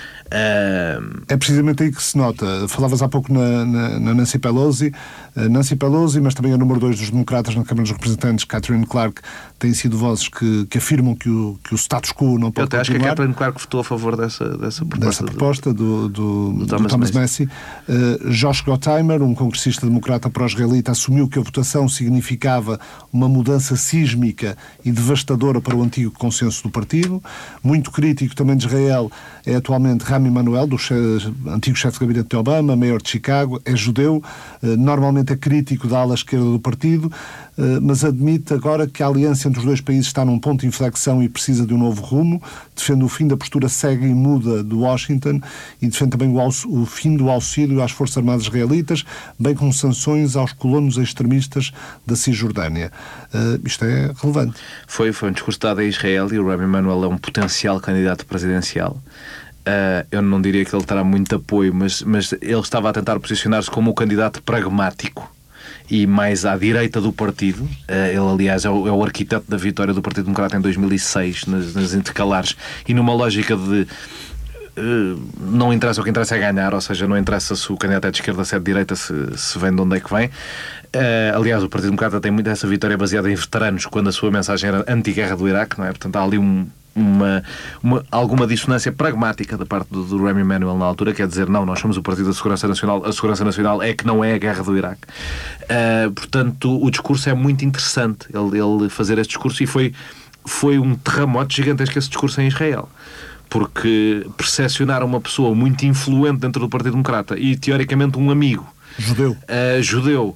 Uh... É precisamente aí que se nota. Falavas há pouco na, na, na Nancy Pelosi. Uh, Nancy Pelosi, mas também a número dois dos democratas na Câmara dos Representantes, Catherine Clark, têm sido vozes que, que afirmam que o, que o status quo não pode Eu acho continuar. que a Catherine Clark votou a favor dessa, dessa proposta, dessa proposta do, do, do, do Thomas, Thomas Massie. Massie. Uh, Josh Gottheimer, um congressista democrata pró-israelita, assumiu que a votação significava uma mudança sísmica e devastadora para o antigo consenso do partido. Muito crítico também de Israel é atualmente Rami Emanuel, do chefe, antigo chefe de gabinete de Obama, mayor de Chicago, é judeu, normalmente é crítico da ala esquerda do partido, mas admite agora que a aliança entre os dois países está num ponto de inflexão e precisa de um novo rumo, defende o fim da postura cega e muda de Washington e defende também o, o fim do auxílio às Forças Armadas israelitas, bem como sanções aos colonos extremistas da Cisjordânia. Uh, isto é relevante. Foi, foi um discurso dado a Israel e o Rami Emanuel é um potencial candidato presidencial. Uh, eu não diria que ele terá muito apoio, mas, mas ele estava a tentar posicionar-se como o candidato pragmático e mais à direita do partido. Uh, ele, aliás, é o, é o arquiteto da vitória do Partido Democrata em dois mil e seis, nas, nas intercalares, e numa lógica de uh, não interessa, o que interessa é ganhar, ou seja, não interessa se o candidato é de esquerda, se é de direita, se, se vem de onde é que vem. Uh, aliás, o Partido Democrata tem muito essa vitória baseada em veteranos, quando a sua mensagem era anti-guerra do Iraque, não é? Portanto, há ali um Uma, uma, alguma dissonância pragmática da parte do, do Rami Emanuel na altura, quer dizer, não, nós somos o Partido da Segurança Nacional, a Segurança Nacional é que não é a guerra do Iraque. Uh, portanto, o discurso é muito interessante, ele, ele fazer este discurso, e foi, foi um terremoto gigantesco esse discurso em Israel, porque percepcionar uma pessoa muito influente dentro do Partido Democrata e teoricamente um amigo judeu, uh, judeu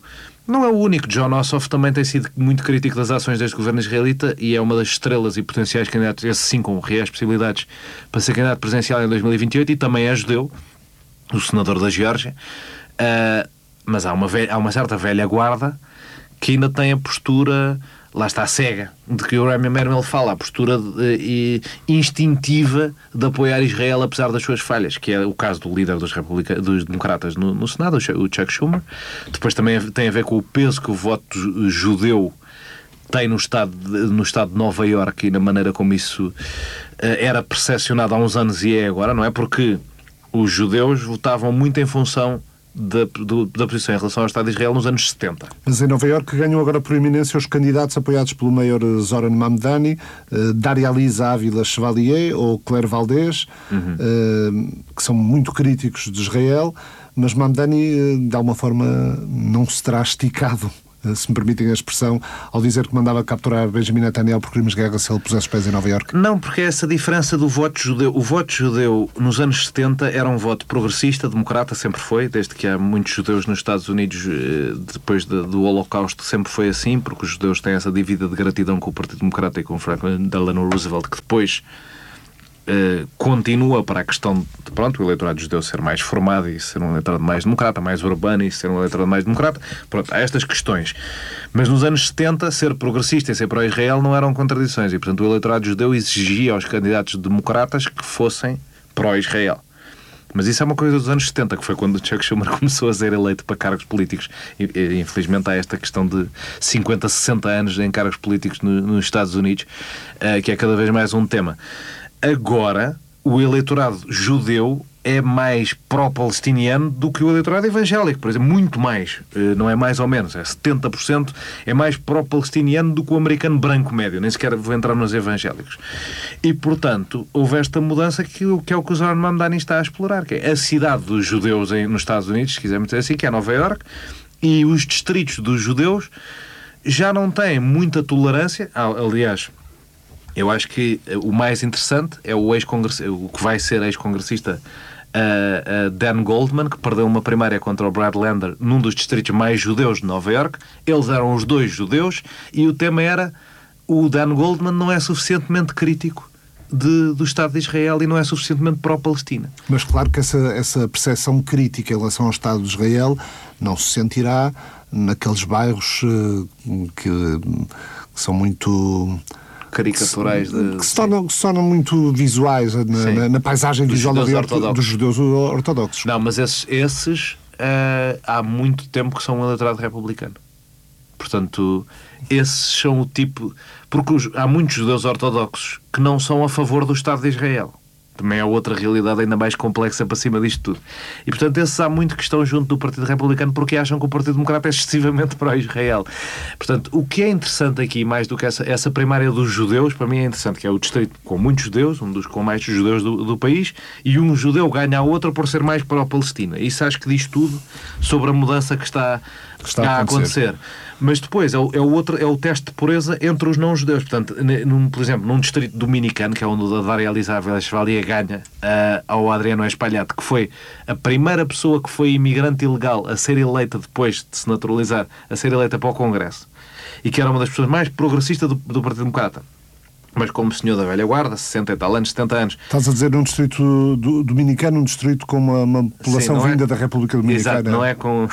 Não é o único. John Ossoff também tem sido muito crítico das ações deste governo israelita e é uma das estrelas e potenciais candidatos, esse sim com reais possibilidades para ser candidato presidencial em dois mil e vinte e oito, e também é judeu, o senador da Geórgia. Uh, mas há uma, velha, há uma certa velha guarda que ainda tem a postura, lá está, cega, de que o Rami Emanuel fala, a postura de, de, instintiva de apoiar Israel apesar das suas falhas, que é o caso do líder dos, republica- dos democratas no, no Senado, o Chuck Schumer. Depois também tem a ver com o peso que o voto judeu tem no estado de, no estado de Nova Iorque e na maneira como isso uh, era percepcionado há uns anos e é agora, não é? Porque os judeus votavam muito em função Da, do, da posição em relação ao Estado de Israel nos anos setenta. Mas em Nova Iorque ganham agora por eminência os candidatos apoiados pelo mayor Zoran Mamdani, eh, Daria Lisa Ávila Chevalier ou Claire Valdez, uhum. eh, que são muito críticos de Israel, mas Mamdani, eh, de alguma forma, não se terá esticado, se me permitem a expressão, ao dizer que mandava capturar Benjamin Netanyahu por crimes de guerra se ele pusesse os pés em Nova Iorque? Não, porque é essa diferença do voto judeu. O voto judeu nos anos setenta era um voto progressista, democrata, sempre foi, desde que há muitos judeus nos Estados Unidos depois do Holocausto, sempre foi assim, porque os judeus têm essa dívida de gratidão com o Partido Democrata e com Franklin Delano Roosevelt, que depois Uh, continua para a questão de, pronto, o eleitorado judeu ser mais formado e ser um eleitorado mais democrata, mais urbano e ser um eleitorado mais democrata. Pronto, há estas questões. Mas nos anos setenta, ser progressista e ser pró-Israel não eram contradições e, portanto, o eleitorado judeu exigia aos candidatos democratas que fossem pró-Israel. Mas isso é uma coisa dos anos setenta, que foi quando o Chuck Schumer começou a ser eleito para cargos políticos. E, e, infelizmente há esta questão de cinquenta, sessenta anos em cargos políticos no, nos Estados Unidos, uh, que é cada vez mais um tema. Agora, o eleitorado judeu é mais pró-palestiniano do que o eleitorado evangélico, por exemplo, muito mais, não é mais ou menos, é setenta por cento, é mais pró-palestiniano do que o americano branco médio, nem sequer vou entrar nos evangélicos. E, portanto, houve esta mudança que, que é o que o Zoran Mamdani está a explorar, que é a cidade dos judeus em, nos Estados Unidos, se quisermos dizer assim, que é Nova Iorque, e os distritos dos judeus já não têm muita tolerância, aliás... Eu acho que o mais interessante é o ex-congressista, o que vai ser ex-congressista uh, uh, Dan Goldman, que perdeu uma primária contra o Brad Lander num dos distritos mais judeus de Nova Iorque. Eles eram os dois judeus e o tema era: o Dan Goldman não é suficientemente crítico de, do Estado de Israel e não é suficientemente pró-Palestina. Mas claro que essa, essa percepção crítica em relação ao Estado de Israel não se sentirá naqueles bairros uh, que, que são muito... caricaturais que, de... que, se tornam, que se tornam muito visuais na, na, na paisagem dos visual judeus dos judeus ortodoxos. Não, mas esses, esses uh, há muito tempo que são um eleitorado republicano. Portanto, esses são o tipo... Porque os, há muitos judeus ortodoxos que não são a favor do Estado de Israel. Também é outra realidade ainda mais complexa para cima disto tudo. E, portanto, esses há muito que estão junto do Partido Republicano porque acham que o Partido Democrata é excessivamente para Israel. Portanto, o que é interessante aqui, mais do que essa, essa primária dos judeus, para mim é interessante, que é o distrito com muitos judeus, um dos com mais judeus do, do país, e um judeu ganha a outro por ser mais para a Palestina. Isso acho que diz tudo sobre a mudança que está, que está a acontecer. acontecer. Mas depois é o, é, o outro, é o teste de pureza entre os não-judeus. Portanto, num, por exemplo, num distrito dominicano, que é onde a Daria Lisa Ávila Chevalier ganha uh, ao Adriano Espalhato, que foi a primeira pessoa que foi imigrante ilegal a ser eleita depois de se naturalizar, a ser eleita para o Congresso, e que era uma das pessoas mais progressistas do, do Partido Democrata. Mas como senhor da velha guarda, sessenta e tal anos, setenta anos. Estás a dizer num distrito do, dominicano, um distrito com uma, uma população Sim, vinda é... da República Dominicana. Exato, não é com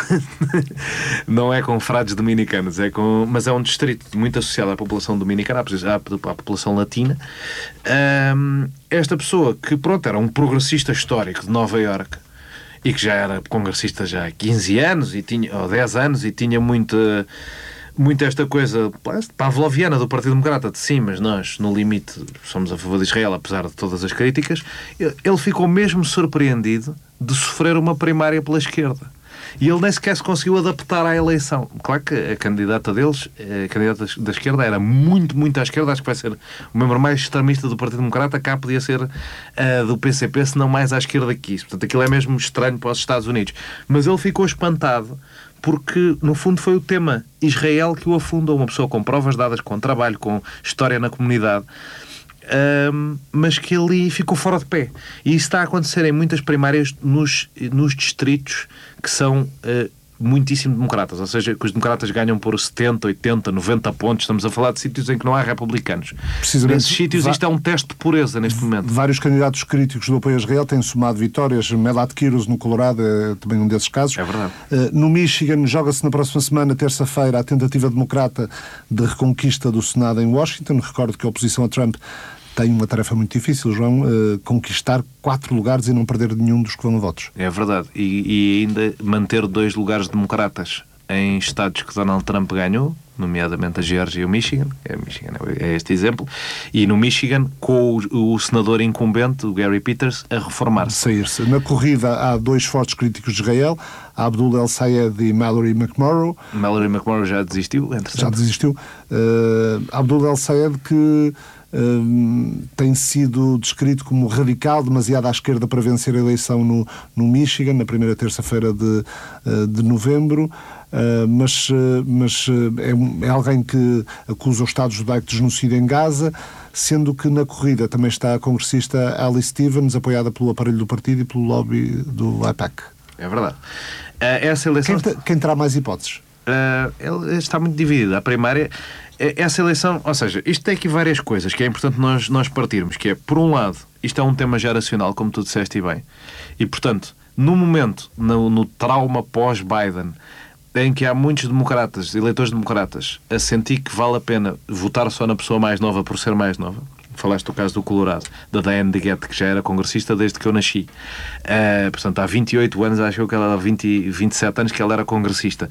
não é com frades dominicanos, é com... mas é um distrito muito associado à população dominicana, à, à população latina. Um, esta pessoa que, pronto, era um progressista histórico de Nova Iorque e que já era congressista já há quinze anos, e tinha, ou dez anos, e tinha muita... muito esta coisa pavloviana do Partido Democrata de sim, mas nós, no limite, somos a favor de Israel, apesar de todas as críticas. Ele ficou mesmo surpreendido de sofrer uma primária pela esquerda. E ele nem sequer se conseguiu adaptar à eleição. Claro que a candidata deles, a candidata da esquerda, era muito, muito à esquerda. Acho que vai ser o membro mais extremista do Partido Democrata. Cá podia ser uh, do P C P, se não mais à esquerda que isso. Portanto, aquilo é mesmo estranho para os Estados Unidos. Mas ele ficou espantado porque, no fundo, foi o tema Israel que o afundou. Uma pessoa com provas dadas, com trabalho, com história na comunidade, um, mas que ali ficou fora de pé. E isso está a acontecer em muitas primárias nos, nos distritos que são uh, muitíssimo democratas, ou seja, que os democratas ganham por setenta, oitenta, noventa pontos. Estamos a falar de sítios em que não há republicanos. Nesses sítios isto é um teste de pureza neste momento. Vários candidatos críticos do apoio a Israel têm somado vitórias. Melat Kiros no Colorado é também um desses casos. É verdade. Uh, no Michigan joga-se na próxima semana, terça-feira, a tentativa democrata de reconquista do Senado em Washington. Recordo que a oposição a Trump tem uma tarefa muito difícil, João, uh, conquistar quatro lugares e não perder nenhum dos que vão a votos. É verdade. E, e ainda manter dois lugares democratas em estados que Donald Trump ganhou, nomeadamente a Geórgia e o Michigan, é, Michigan, é este exemplo, e no Michigan com o, o senador incumbente, o Gary Peters, a reformar-se. Sair-se. Na corrida há dois fortes críticos de Israel, Abdul El-Sayed e Mallory McMorrow. Mallory McMorrow já desistiu, entretanto. Já desistiu. Uh, Abdul El-Sayed que Uh, tem sido descrito como radical, demasiado à esquerda para vencer a eleição no, no Michigan, na primeira terça-feira de, uh, de novembro, uh, mas, uh, mas uh, é, é alguém que acusa o Estado judaico de genocídio em Gaza, sendo que na corrida também está a congressista Alice Stevens, apoiada pelo aparelho do partido e pelo lobby do AIPAC. É verdade. Uh, essa eleição... Quem, quem terá mais hipóteses? Uh, ele está muito dividida. A primária... Essa eleição, ou seja, isto tem aqui várias coisas que é importante nós, nós partirmos, que é, por um lado, isto é um tema geracional, como tu disseste e bem, e, portanto, no momento, no, no trauma pós-Biden, em que há muitos democratas, eleitores democratas, a sentir que vale a pena votar só na pessoa mais nova por ser mais nova, falaste do caso do Colorado, da Diane DeGette, que já era congressista desde que eu nasci. Uh, portanto, há vinte e oito anos, acho que ela há vinte, vinte e sete anos que ela era congressista.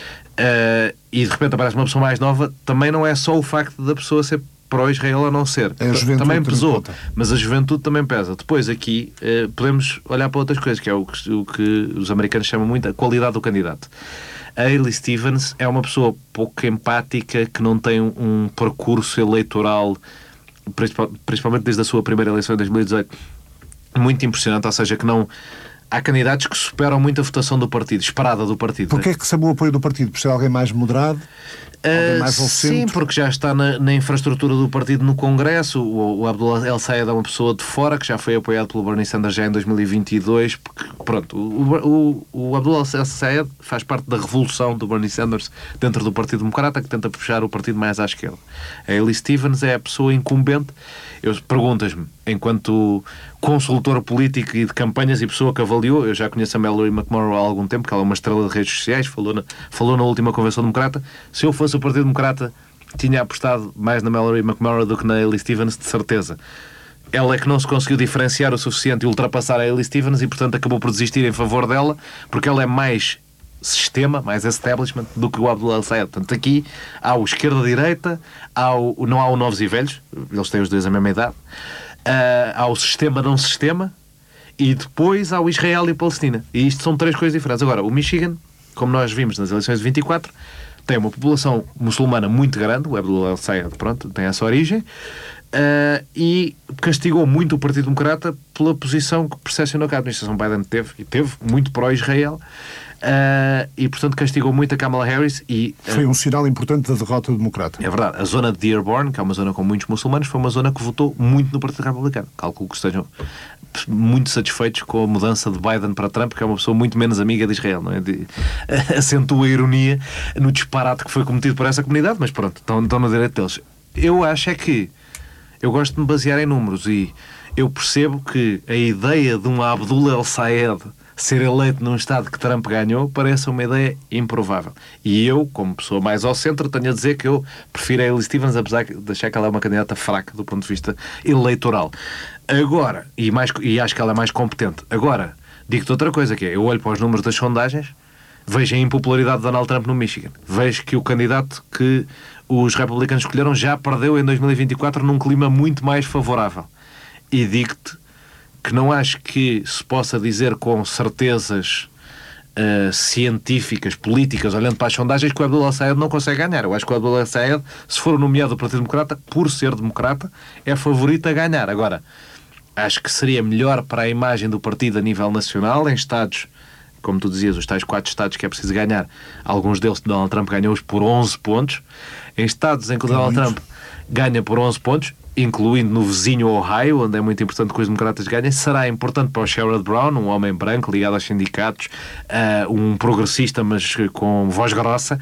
Uh, e de repente aparece uma pessoa mais nova, também não é só o facto da pessoa ser pró-Israel ou não ser. É a juventude também pesou, mas a juventude também pesa. Depois aqui uh, podemos olhar para outras coisas, que é o que, o que os americanos chamam muito a qualidade do candidato. A Hailey Stevens é uma pessoa pouco empática, que não tem um, um percurso eleitoral, principalmente desde a sua primeira eleição em dois mil e dezoito, muito impressionante, ou seja, que não... Há candidatos que superam muito a votação do partido, esperada do partido. Porquê é que sabe o apoio do partido? Por ser alguém mais moderado? Uh, mais ao sim, centro? Porque já está na, na infraestrutura do partido no Congresso. O, o Abdul El-Sayed é uma pessoa de fora que já foi apoiado pelo Bernie Sanders já em dois mil e vinte e dois. Porque, pronto, o, o, o Abdul El-Sayed faz parte da revolução do Bernie Sanders dentro do Partido Democrata, que tenta puxar o partido mais à esquerda. A Hailey Stevens é a pessoa incumbente. Eu perguntas-me, enquanto consultor político e de campanhas e pessoa que avaliou, eu já conheço a Mallory McMorrow há algum tempo, que ela é uma estrela de redes sociais, falou na, falou na última Convenção Democrata. Se eu fosse o Partido Democrata, tinha apostado mais na Mallory McMorrow do que na Hailey Stevens, de certeza. Ela é que não se conseguiu diferenciar o suficiente e ultrapassar a Hailey Stevens e, portanto, acabou por desistir em favor dela, porque ela é mais sistema, mais establishment do que o Abdul El-Sayed. Portanto, aqui há o esquerda-direita, há o, não há o novos e velhos, eles têm os dois a mesma idade, uh, há o sistema não sistema, e depois há o Israel e a Palestina. E isto são três coisas diferentes. Agora, o Michigan, como nós vimos nas eleições de vinte e quatro, tem uma população muçulmana muito grande, o Abdul El-Sayed, pronto, tem essa origem, uh, e castigou muito o Partido Democrata pela posição que percepcionou que a administração Biden teve, e teve muito pró-Israel. Uh, e, portanto, castigou muito a Kamala Harris e... Uh, foi um sinal importante da derrota democrata. É verdade. A zona de Dearborn, que é uma zona com muitos muçulmanos, foi uma zona que votou muito no Partido Republicano. Calculo que estejam muito satisfeitos com a mudança de Biden para Trump, que é uma pessoa muito menos amiga de Israel, não é? De, acentua a ironia no disparate que foi cometido por essa comunidade, mas pronto, estão, estão no direito deles. Eu acho é que eu gosto de me basear em números e eu percebo que a ideia de um Abdul El-Sayed ser eleito num estado que Trump ganhou parece uma ideia improvável. E eu, como pessoa mais ao centro, tenho a dizer que eu prefiro a Hailey Stevens, apesar de achar que ela é uma candidata fraca do ponto de vista eleitoral. Agora, e, mais, e acho que ela é mais competente. Agora, digo-te outra coisa, que é, eu olho para os números das sondagens, vejo a impopularidade de Donald Trump no Michigan. Vejo que o candidato que os republicanos escolheram já perdeu em dois mil e vinte e quatro num clima muito mais favorável. E digo-te que não acho que se possa dizer com certezas uh, científicas, políticas, olhando para as sondagens, que o Abdul El-Sayed não consegue ganhar. Eu acho que o Abdul El-Sayed, se for nomeado do Partido Democrata, por ser democrata, é favorito a ganhar. Agora, acho que seria melhor para a imagem do partido a nível nacional, em estados, como tu dizias, os tais quatro estados que é preciso ganhar, alguns deles Donald Trump ganhou-os por onze pontos, em estados em que o Donald Trump ganha por onze pontos, incluindo no vizinho Ohio, onde é muito importante que os democratas ganhem, será importante para o Sherrod Brown, um homem branco ligado aos sindicatos, uh, um progressista, mas com voz grossa.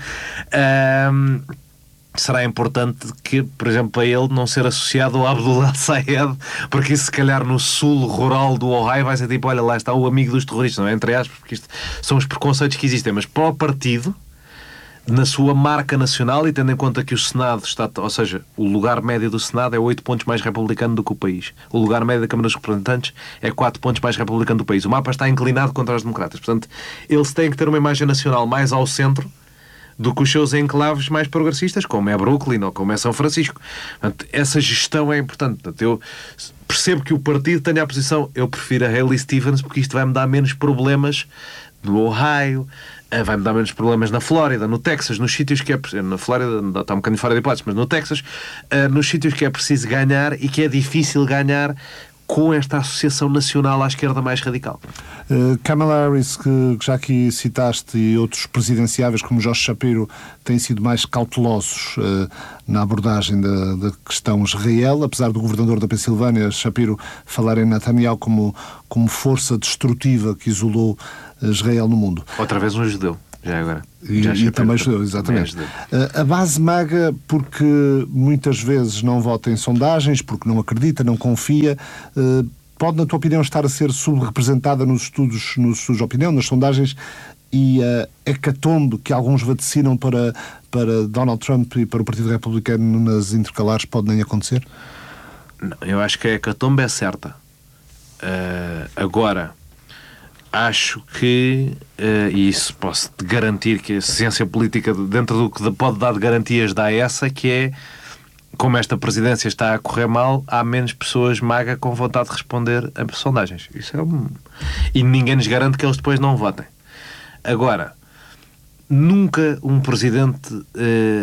Uh, será importante que, por exemplo, para ele não ser associado ao Abdullah Sayed, porque isso, se calhar, no sul rural do Ohio vai ser tipo, olha, lá está o amigo dos terroristas, não é? Entre aspas, porque isto são os preconceitos que existem. Mas para o partido, na sua marca nacional, e tendo em conta que o Senado está, ou seja, o lugar médio do Senado é oito pontos mais republicano do que o país. O lugar médio da Câmara dos Representantes é quatro pontos mais republicano do país. O mapa está inclinado contra os democratas. Portanto, eles têm que ter uma imagem nacional mais ao centro do que os seus enclaves mais progressistas, como é Brooklyn ou como é São Francisco. Portanto, essa gestão é importante. Portanto, eu percebo que o partido tenha a posição, eu prefiro a Haley Stevens, porque isto vai-me dar menos problemas no Ohio, vai-me dar menos problemas na Flórida, no Texas, nos sítios que é... Na Flórida está um bocadinho fora de hipóteses, mas no Texas, nos sítios que é preciso ganhar e que é difícil ganhar com esta associação nacional à esquerda mais radical. Uh, Kamala Harris, que, que já aqui citaste, e outros presidenciáveis como Josh Shapiro têm sido mais cautelosos uh, na abordagem da, da questão Israel, apesar do governador da Pensilvânia, Shapiro, falar em Netanyahu como, como força destrutiva que isolou Israel no mundo. Outra vez um judeu. Já agora. E, Já e também judeu, exatamente. Uh, a base MAGA, porque muitas vezes não vota em sondagens, porque não acredita, não confia, uh, pode, na tua opinião, estar a ser subrepresentada nos estudos, nos estudos de opinião, nas sondagens, e a uh, hecatombe que alguns vaticinam para, para Donald Trump e para o Partido Republicano nas intercalares pode nem acontecer? Não, eu acho que a hecatombe é certa. Uh, agora... Acho que, uh, e isso posso te garantir que a ciência política, dentro do que pode dar de garantias, dá essa, que é, como esta presidência está a correr mal, há menos pessoas maga com vontade de responder a sondagens. Isso é um... E ninguém nos garante que eles depois não votem. Agora, nunca um presidente, uh,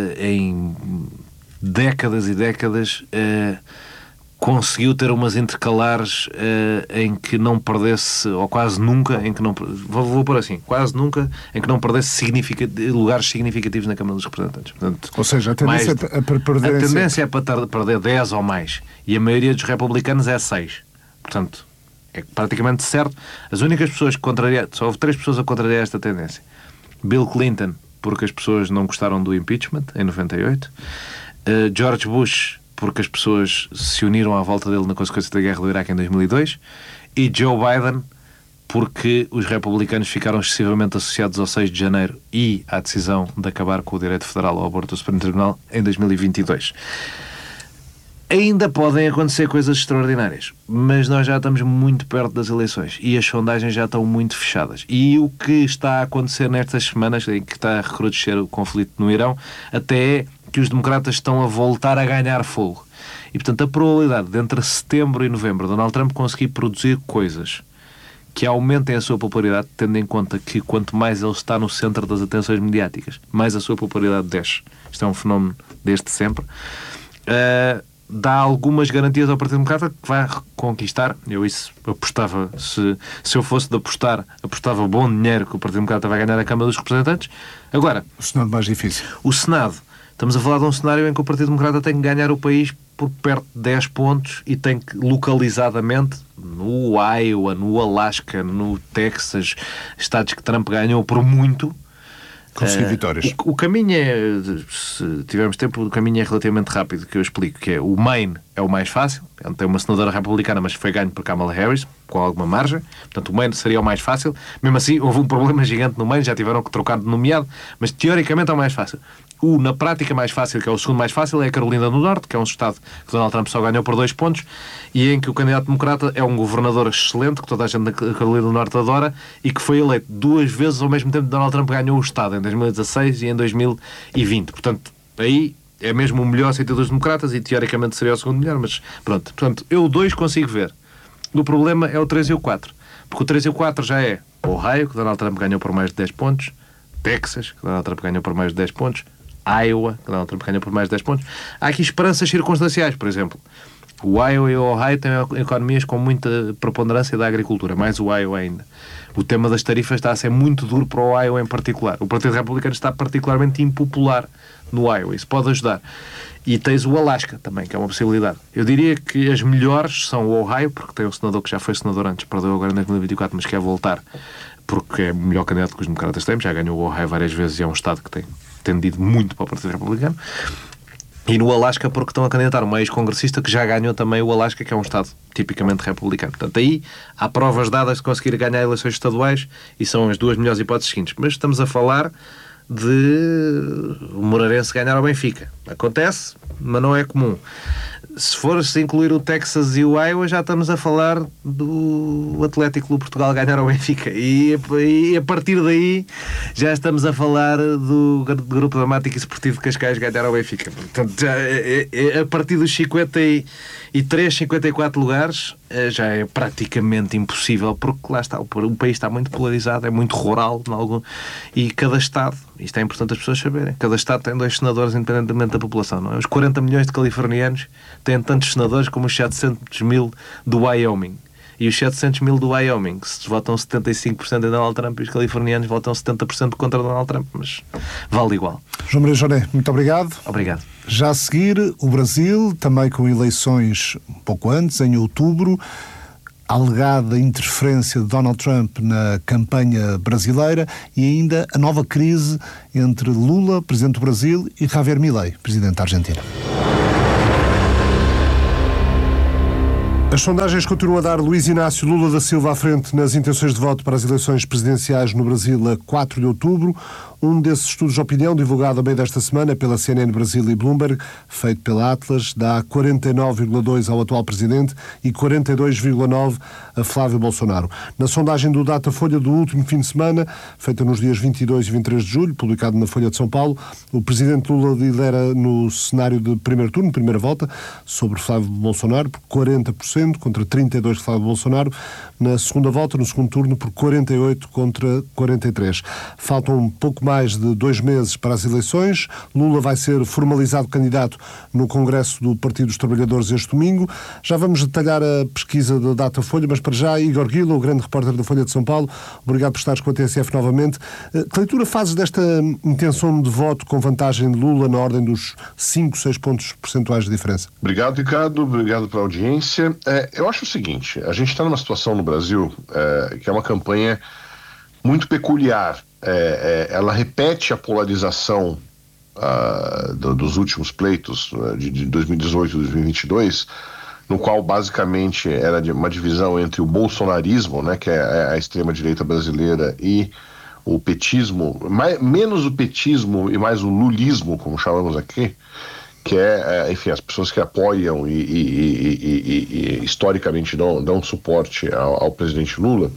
em décadas e décadas... Uh, conseguiu ter umas intercalares uh, em que não perdesse, ou quase nunca, em que não, vou, vou pôr assim, quase nunca, em que não perdesse significa, lugares significativos na Câmara dos Representantes. Portanto, ou seja, a tendência, mais, é para perder... A tendência é para perder dez ou mais. E a maioria dos republicanos é seis. Portanto, é praticamente certo. As únicas pessoas que contrariam... Só houve três pessoas a contrariar esta tendência. Bill Clinton, porque as pessoas não gostaram do impeachment, em noventa e oito. Uh, George Bush, porque as pessoas se uniram à volta dele na consequência da guerra do Iraque em dois mil e dois, e Joe Biden, porque os republicanos ficaram excessivamente associados ao seis de janeiro e à decisão de acabar com o direito federal ao aborto do Supremo Tribunal em dois mil e vinte e dois. Ainda podem acontecer coisas extraordinárias, mas nós já estamos muito perto das eleições e as sondagens já estão muito fechadas. E o que está a acontecer nestas semanas, em que está a recrudescer o conflito no Irão, até é que os democratas estão a voltar a ganhar fogo. E, portanto, a probabilidade de entre setembro e novembro Donald Trump conseguir produzir coisas que aumentem a sua popularidade, tendo em conta que quanto mais ele está no centro das atenções mediáticas, mais a sua popularidade desce. Isto é um fenómeno desde sempre. Uh, dá algumas garantias ao Partido Democrata que vai conquistar. Eu isso apostava, se, se eu fosse de apostar, apostava bom dinheiro que o Partido Democrata vai ganhar a Câmara dos Representantes. Agora, o Senado mais difícil. O Senado. Estamos a falar de um cenário em que o Partido Democrata tem que ganhar o país por perto de dez pontos e tem que, localizadamente, no Iowa, no Alasca, no Texas, estados que Trump ganhou por muito, conseguir uh, vitórias. O, o caminho é, se tivermos tempo, o caminho é relativamente rápido, que eu explico, que é o Maine é o mais fácil, tem uma senadora republicana, mas foi ganho por Kamala Harris, com alguma margem, portanto o Maine seria o mais fácil. Mesmo assim, houve um problema gigante no Maine, já tiveram que trocar de nomeado, mas teoricamente é o mais fácil. O, na prática, mais fácil, que é o segundo mais fácil, é a Carolina do Norte, que é um estado que Donald Trump só ganhou por dois pontos, e em que o candidato democrata é um governador excelente, que toda a gente da Carolina do Norte adora, e que foi eleito duas vezes ao mesmo tempo que Donald Trump ganhou o estado, em dois mil e dezasseis e em dois mil e vinte. Portanto, aí é mesmo o melhor sentido dos democratas, e teoricamente seria o segundo melhor, mas pronto. Portanto, eu o dois consigo ver. O problema é o três e o quatro. Porque o três e o quatro já é Ohio, que Donald Trump ganhou por mais de dez pontos, Texas, que Donald Trump ganhou por mais de dez pontos, Iowa, que Donald Trump ganhou por mais de dez pontos. Há aqui esperanças circunstanciais, por exemplo. O Iowa e o Ohio têm economias com muita preponderância da agricultura, mais o Iowa ainda. O tema das tarifas está a ser muito duro para o Iowa em particular. O Partido Republicano está particularmente impopular no Iowa, isso pode ajudar. E tens o Alasca também, que é uma possibilidade. Eu diria que as melhores são o Ohio, porque tem um senador que já foi senador antes, perdeu agora em dois mil e vinte e quatro, mas quer voltar, porque é o melhor candidato que os democratas têm, já ganhou o Ohio várias vezes e é um estado que tem tendido muito para o Partido Republicano. E no Alasca, porque estão a candidatar uma ex-congressista que já ganhou também o Alasca, que é um estado tipicamente republicano. Portanto, aí há provas dadas de conseguir ganhar eleições estaduais e são as duas melhores hipóteses seguintes. Mas estamos a falar de o Moreirense ganhar ao Benfica. Acontece, mas não é comum. Se for-se incluir o Texas e o Iowa, já estamos a falar do Atlético Clube Portugal ganhar ao Benfica. E, e a partir daí já estamos a falar do Grupo Dramático e Esportivo de Cascais ganhar ao Benfica. Portanto, já, é, é, a partir dos cinquenta e três, cinquenta e quatro lugares já é praticamente impossível, porque lá está, o, o país está muito polarizado, é muito rural em algum, e cada Estado, isto é importante as pessoas saberem, cada Estado tem dois senadores independentemente da população, não é? Os quarenta milhões de californianos têm tantos senadores como os setecentos mil do Wyoming. E os setecentos mil do Wyoming, se votam setenta e cinco por cento em Donald Trump, e os californianos votam setenta por cento contra Donald Trump, mas vale igual. João Maria Joné, muito obrigado. Obrigado. Já a seguir, o Brasil, também com eleições um pouco antes, em outubro, a alegada interferência de Donald Trump na campanha brasileira e ainda a nova crise entre Lula, presidente do Brasil, e Javier Milei, presidente da Argentina. As sondagens continuam a dar Luiz Inácio Lula da Silva à frente nas intenções de voto para as eleições presidenciais no Brasil a quatro de outubro. Um desses estudos de opinião, divulgado a meio desta semana pela C N N Brasil e Bloomberg, feito pela Atlas, dá quarenta e nove vírgula dois por cento ao atual presidente e quarenta e dois vírgula nove por cento a Flávio Bolsonaro. Na sondagem do Datafolha do último fim de semana, feita nos dias vinte e dois e vinte e três de julho, publicado na Folha de São Paulo, o presidente Lula lidera no cenário de primeiro turno, primeira volta, sobre Flávio Bolsonaro, por quarenta por cento contra trinta e dois por cento de Flávio Bolsonaro. Na segunda volta, no segundo turno, por quarenta e oito por cento contra quarenta e três por cento. Faltam um pouco mais de dois meses para as eleições. Lula vai ser formalizado candidato no Congresso do Partido dos Trabalhadores este domingo. Já vamos detalhar a pesquisa da Datafolha, mas para já, Igor Guila, o grande repórter da Folha de São Paulo, obrigado por estares com a T S F novamente. Que leitura fazes desta intenção de voto com vantagem de Lula na ordem dos cinco, seis pontos percentuais de diferença? Obrigado, Ricardo. Obrigado pela audiência. É, eu acho o seguinte, a gente está numa situação no Brasil é, que é uma campanha muito peculiar. É, é, ela repete a polarização uh, do, dos últimos pleitos uh, de, de dois mil e dezoito e dois mil e vinte e dois, no qual basicamente era de uma divisão entre o bolsonarismo, né, que é a extrema-direita brasileira, e o petismo, mais, menos o petismo e mais o lulismo, como chamamos aqui, que é, é enfim, as pessoas que apoiam e, e, e, e, e historicamente dão, dão suporte ao, ao presidente Lula.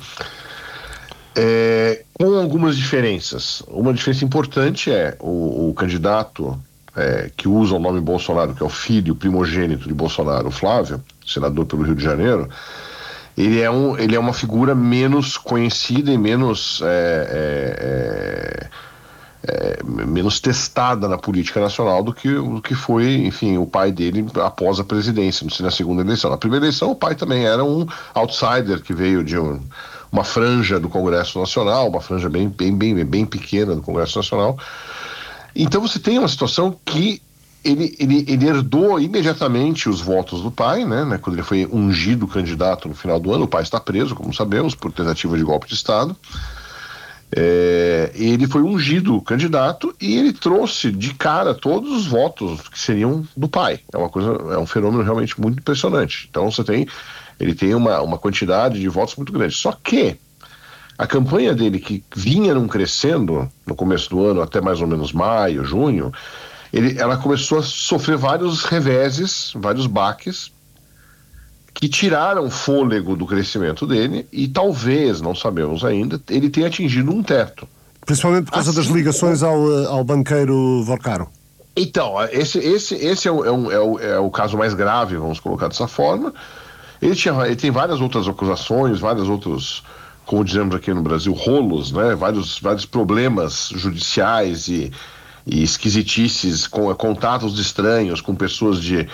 É, com algumas diferenças. Uma diferença importante é o, o candidato é, que usa o nome Bolsonaro, que é o filho primogênito de Bolsonaro, o Flávio, senador pelo Rio de Janeiro. Ele é, um, ele é uma figura menos conhecida e menos é, é, é, menos testada na política nacional do que, do que foi, enfim, o pai dele após a presidência, na segunda eleição. Na primeira eleição o pai também era um outsider que veio de um uma franja do Congresso Nacional, uma franja bem, bem, bem, bem pequena do Congresso Nacional. Então você tem uma situação que ele, ele, ele herdou imediatamente os votos do pai, né, né, quando ele foi ungido candidato no final do ano. O pai está preso, como sabemos, por tentativa de golpe de Estado. É, ele foi ungido candidato e ele trouxe de cara todos os votos que seriam do pai. É uma coisa, é um fenômeno realmente muito impressionante. Então você tem Ele tem uma, uma quantidade de votos muito grande. Só que a campanha dele, que vinha não crescendo no começo do ano, até mais ou menos maio, junho, ele, ela começou a sofrer vários reveses, vários baques, que tiraram fôlego do crescimento dele e talvez, não sabemos ainda, ele tenha atingido um teto. Principalmente por causa assim, das ligações ao, ao banqueiro Vorcaro. Então, esse, esse, esse é, o, é, o, é, o, é o caso mais grave, vamos colocar dessa forma. Ele, tinha, ele tem várias outras acusações, vários outros, como dizemos aqui no Brasil, rolos, né? vários, vários problemas judiciais e, e esquisitices, com contatos estranhos com pessoas de,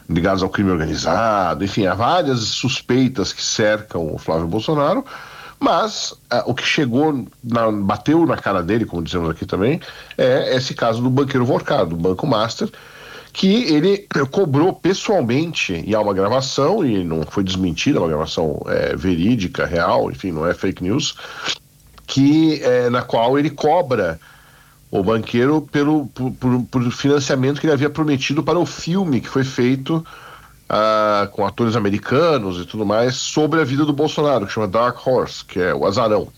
ligados ao crime organizado, enfim, há várias suspeitas que cercam o Flávio Bolsonaro, mas uh, o que chegou, na, bateu na cara dele, como dizemos aqui também, é esse caso do banqueiro Vorcado, do Banco Master, que ele cobrou pessoalmente, e há uma gravação, e não foi desmentida, é uma gravação é, verídica, real, enfim, não é fake news, que, é, na qual ele cobra o banqueiro pelo, por, por, por financiamento que ele havia prometido para o filme que foi feito uh, com atores americanos e tudo mais sobre a vida do Bolsonaro, que chama Dark Horse, que é o Azarão.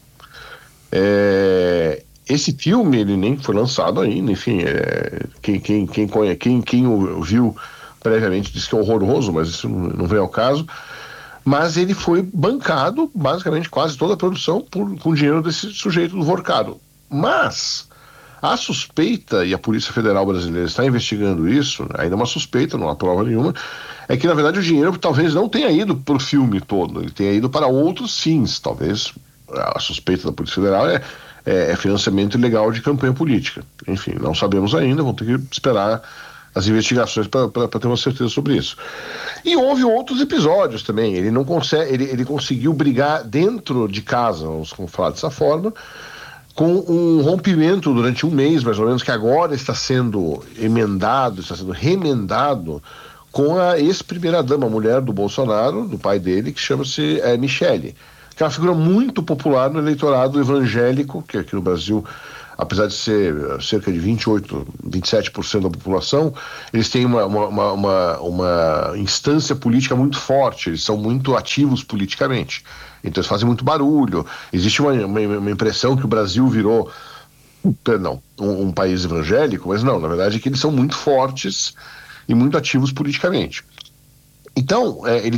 É, esse filme ele nem foi lançado ainda, enfim, é, quem, quem, quem, quem, quem o viu previamente disse que é horroroso, mas isso não, não vem ao caso. Mas ele foi bancado, basicamente quase toda a produção, por, com dinheiro desse sujeito do Vorcado. Mas a suspeita, e a Polícia Federal Brasileira está investigando isso, ainda é uma suspeita, não há prova nenhuma, é que na verdade o dinheiro talvez não tenha ido para o filme todo, ele tenha ido para outros fins. Talvez a suspeita da Polícia Federal é, é, é financiamento ilegal de campanha política. Enfim, não sabemos ainda, vamos ter que esperar as investigações para ter uma certeza sobre isso. E houve outros episódios também. Ele não consegue, ele, ele conseguiu brigar dentro de casa, vamos falar dessa forma, com um rompimento durante um mês, mais ou menos, que agora está sendo emendado, está sendo remendado com a ex-primeira-dama, mulher do Bolsonaro, do pai dele, que chama-se é, Michele, que é uma figura muito popular no eleitorado evangélico, que aqui no Brasil, apesar de ser cerca de vinte e oito, vinte e sete por cento da população, eles têm uma, uma, uma, uma instância política muito forte, eles são muito ativos politicamente. Então eles fazem muito barulho. Existe uma, uma, uma impressão que o Brasil virou, perdão, um, um país evangélico, mas não, na verdade é que eles são muito fortes e muito ativos politicamente. Então, é, ele